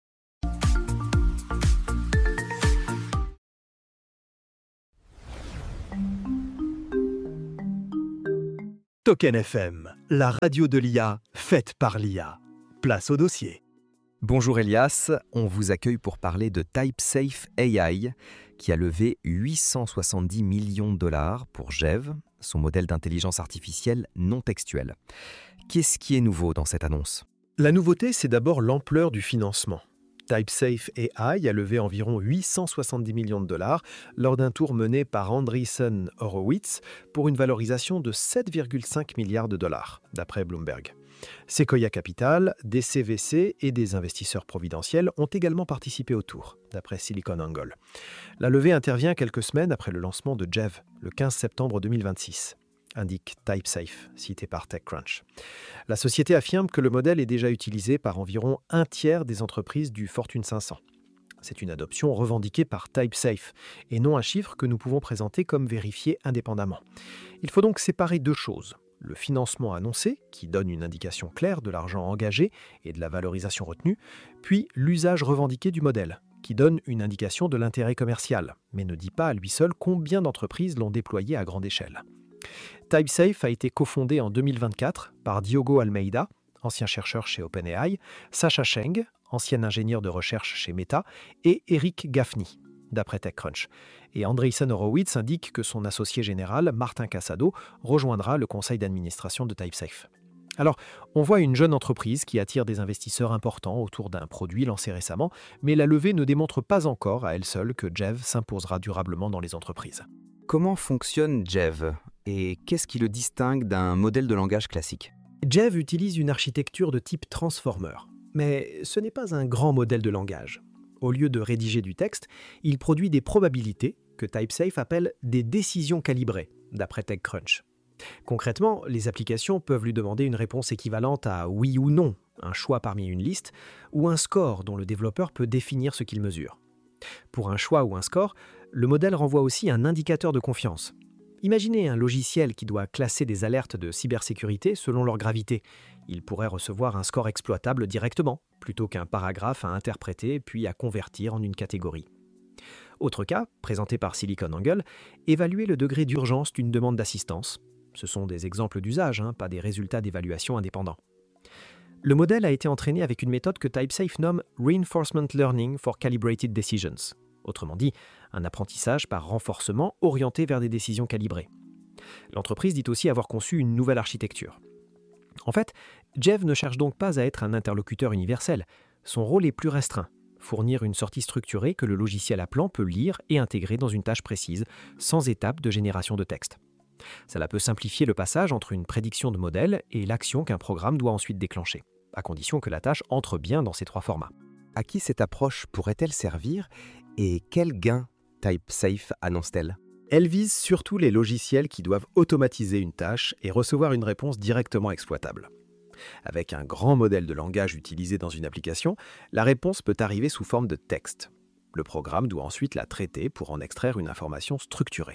Token F M, la radio de l'I A, faite par l'I A. Place au dossier. Bonjour Elias, on vous accueille pour parler de TypeSafe A I, qui a levé huit cent soixante-dix millions de dollars pour G E V, son modèle d'intelligence artificielle non textuelle. Qu'est-ce qui est nouveau dans cette annonce ? La nouveauté, c'est d'abord l'ampleur du financement. TypeSafe A I a levé environ huit cent soixante-dix millions de dollars lors d'un tour mené par Andreessen Horowitz pour une valorisation de sept virgule cinq milliards de dollars, d'après Bloomberg. Sequoia Capital, des C V C et des investisseurs providentiels ont également participé au tour, d'après SiliconANGLE. La levée intervient quelques semaines après le lancement de G E V, le quinze septembre deux mille vingt-six. Indique TypeSafe, cité par TechCrunch. La société affirme que le modèle est déjà utilisé par environ un tiers des entreprises du Fortune cinq cents. C'est une adoption revendiquée par TypeSafe et non un chiffre que nous pouvons présenter comme vérifié indépendamment. Il faut donc séparer deux choses. Le financement annoncé, qui donne une indication claire de l'argent engagé et de la valorisation retenue, puis l'usage revendiqué du modèle, qui donne une indication de l'intérêt commercial, mais ne dit pas à lui seul combien d'entreprises l'ont déployé à grande échelle. TypeSafe a été cofondé en deux mille vingt-quatre par Diogo Almeida, ancien chercheur chez OpenAI, Sasha Cheng, ancien ingénieur de recherche chez Meta, et Eric Gaffney, d'après TechCrunch. Et Andreessen Horowitz indique que son associé général, Martin Casado, rejoindra le conseil d'administration de TypeSafe. Alors, on voit une jeune entreprise qui attire des investisseurs importants autour d'un produit lancé récemment, mais la levée ne démontre pas encore à elle seule que G E V s'imposera durablement dans les entreprises. Comment fonctionne G E V et qu'est-ce qui le distingue d'un modèle de langage classique ? G E V utilise une architecture de type transformer, mais ce n'est pas un grand modèle de langage. Au lieu de rédiger du texte, il produit des probabilités que TypeSafe appelle des décisions calibrées, d'après TechCrunch. Concrètement, les applications peuvent lui demander une réponse équivalente à oui ou non, un choix parmi une liste, ou un score dont le développeur peut définir ce qu'il mesure. Pour un choix ou un score, le modèle renvoie aussi un indicateur de confiance. Imaginez un logiciel qui doit classer des alertes de cybersécurité selon leur gravité. Il pourrait recevoir un score exploitable directement, plutôt qu'un paragraphe à interpréter puis à convertir en une catégorie. Autre cas, présenté par SiliconANGLE, évaluer le degré d'urgence d'une demande d'assistance. Ce sont des exemples d'usage, hein, pas des résultats d'évaluation indépendants. Le modèle a été entraîné avec une méthode que TypeSafe nomme Reinforcement Learning for Calibrated Decisions. Autrement dit, un apprentissage par renforcement orienté vers des décisions calibrées. L'entreprise dit aussi avoir conçu une nouvelle architecture. En fait, G E V ne cherche donc pas à être un interlocuteur universel. Son rôle est plus restreint, fournir une sortie structurée que le logiciel appelant peut lire et intégrer dans une tâche précise, sans étape de génération de texte. Cela peut simplifier le passage entre une prédiction de modèle et l'action qu'un programme doit ensuite déclencher, à condition que la tâche entre bien dans ces trois formats. À qui cette approche pourrait-elle servir et quel gain TypeSafe annonce-t-elle ? Elle vise surtout les logiciels qui doivent automatiser une tâche et recevoir une réponse directement exploitable. Avec un grand modèle de langage utilisé dans une application, la réponse peut arriver sous forme de texte. Le programme doit ensuite la traiter pour en extraire une information structurée.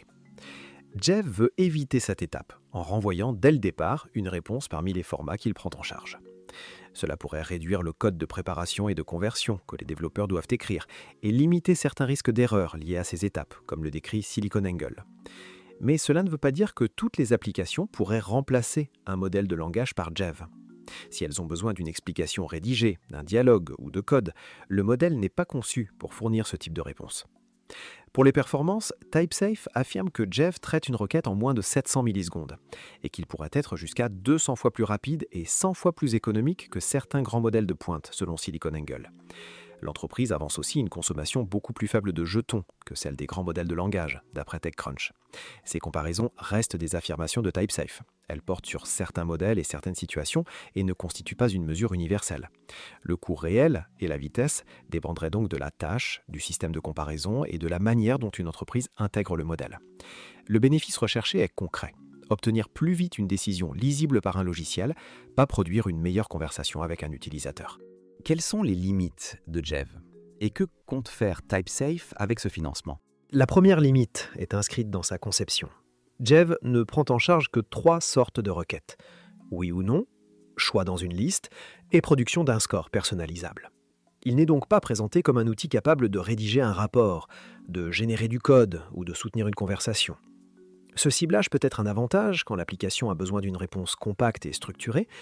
G E V veut éviter cette étape en renvoyant dès le départ une réponse parmi les formats qu'il prend en charge. Cela pourrait réduire le code de préparation et de conversion que les développeurs doivent écrire et limiter certains risques d'erreur liés à ces étapes, comme le décrit SiliconANGLE. Mais cela ne veut pas dire que toutes les applications pourraient remplacer un modèle de langage par G E V. Si elles ont besoin d'une explication rédigée, d'un dialogue ou de code, le modèle n'est pas conçu pour fournir ce type de réponse. Pour les performances, TypeSafe affirme que G E V traite une requête en moins de sept cents millisecondes et qu'il pourrait être jusqu'à deux cents fois plus rapide et cent fois plus économique que certains grands modèles de pointe, selon SiliconANGLE. L'entreprise avance aussi une consommation beaucoup plus faible de jetons que celle des grands modèles de langage, d'après TechCrunch. Ces comparaisons restent des affirmations de TypeSafe. Elles portent sur certains modèles et certaines situations et ne constituent pas une mesure universelle. Le coût réel et la vitesse dépendraient donc de la tâche, du système de comparaison et de la manière dont une entreprise intègre le modèle. Le bénéfice recherché est concret. Obtenir plus vite une décision lisible par un logiciel, pas produire une meilleure conversation avec un utilisateur. Quelles sont les limites de Jeev? Et que compte faire TypeSafe avec ce financement? La première limite est inscrite dans sa conception. Jeev ne prend en charge que trois sortes de requêtes. Oui ou non, choix dans une liste et production d'un score personnalisable. Il n'est donc pas présenté comme un outil capable de rédiger un rapport, de générer du code ou de soutenir une conversation. Ce ciblage peut être un avantage quand l'application a besoin d'une réponse compacte et structurée,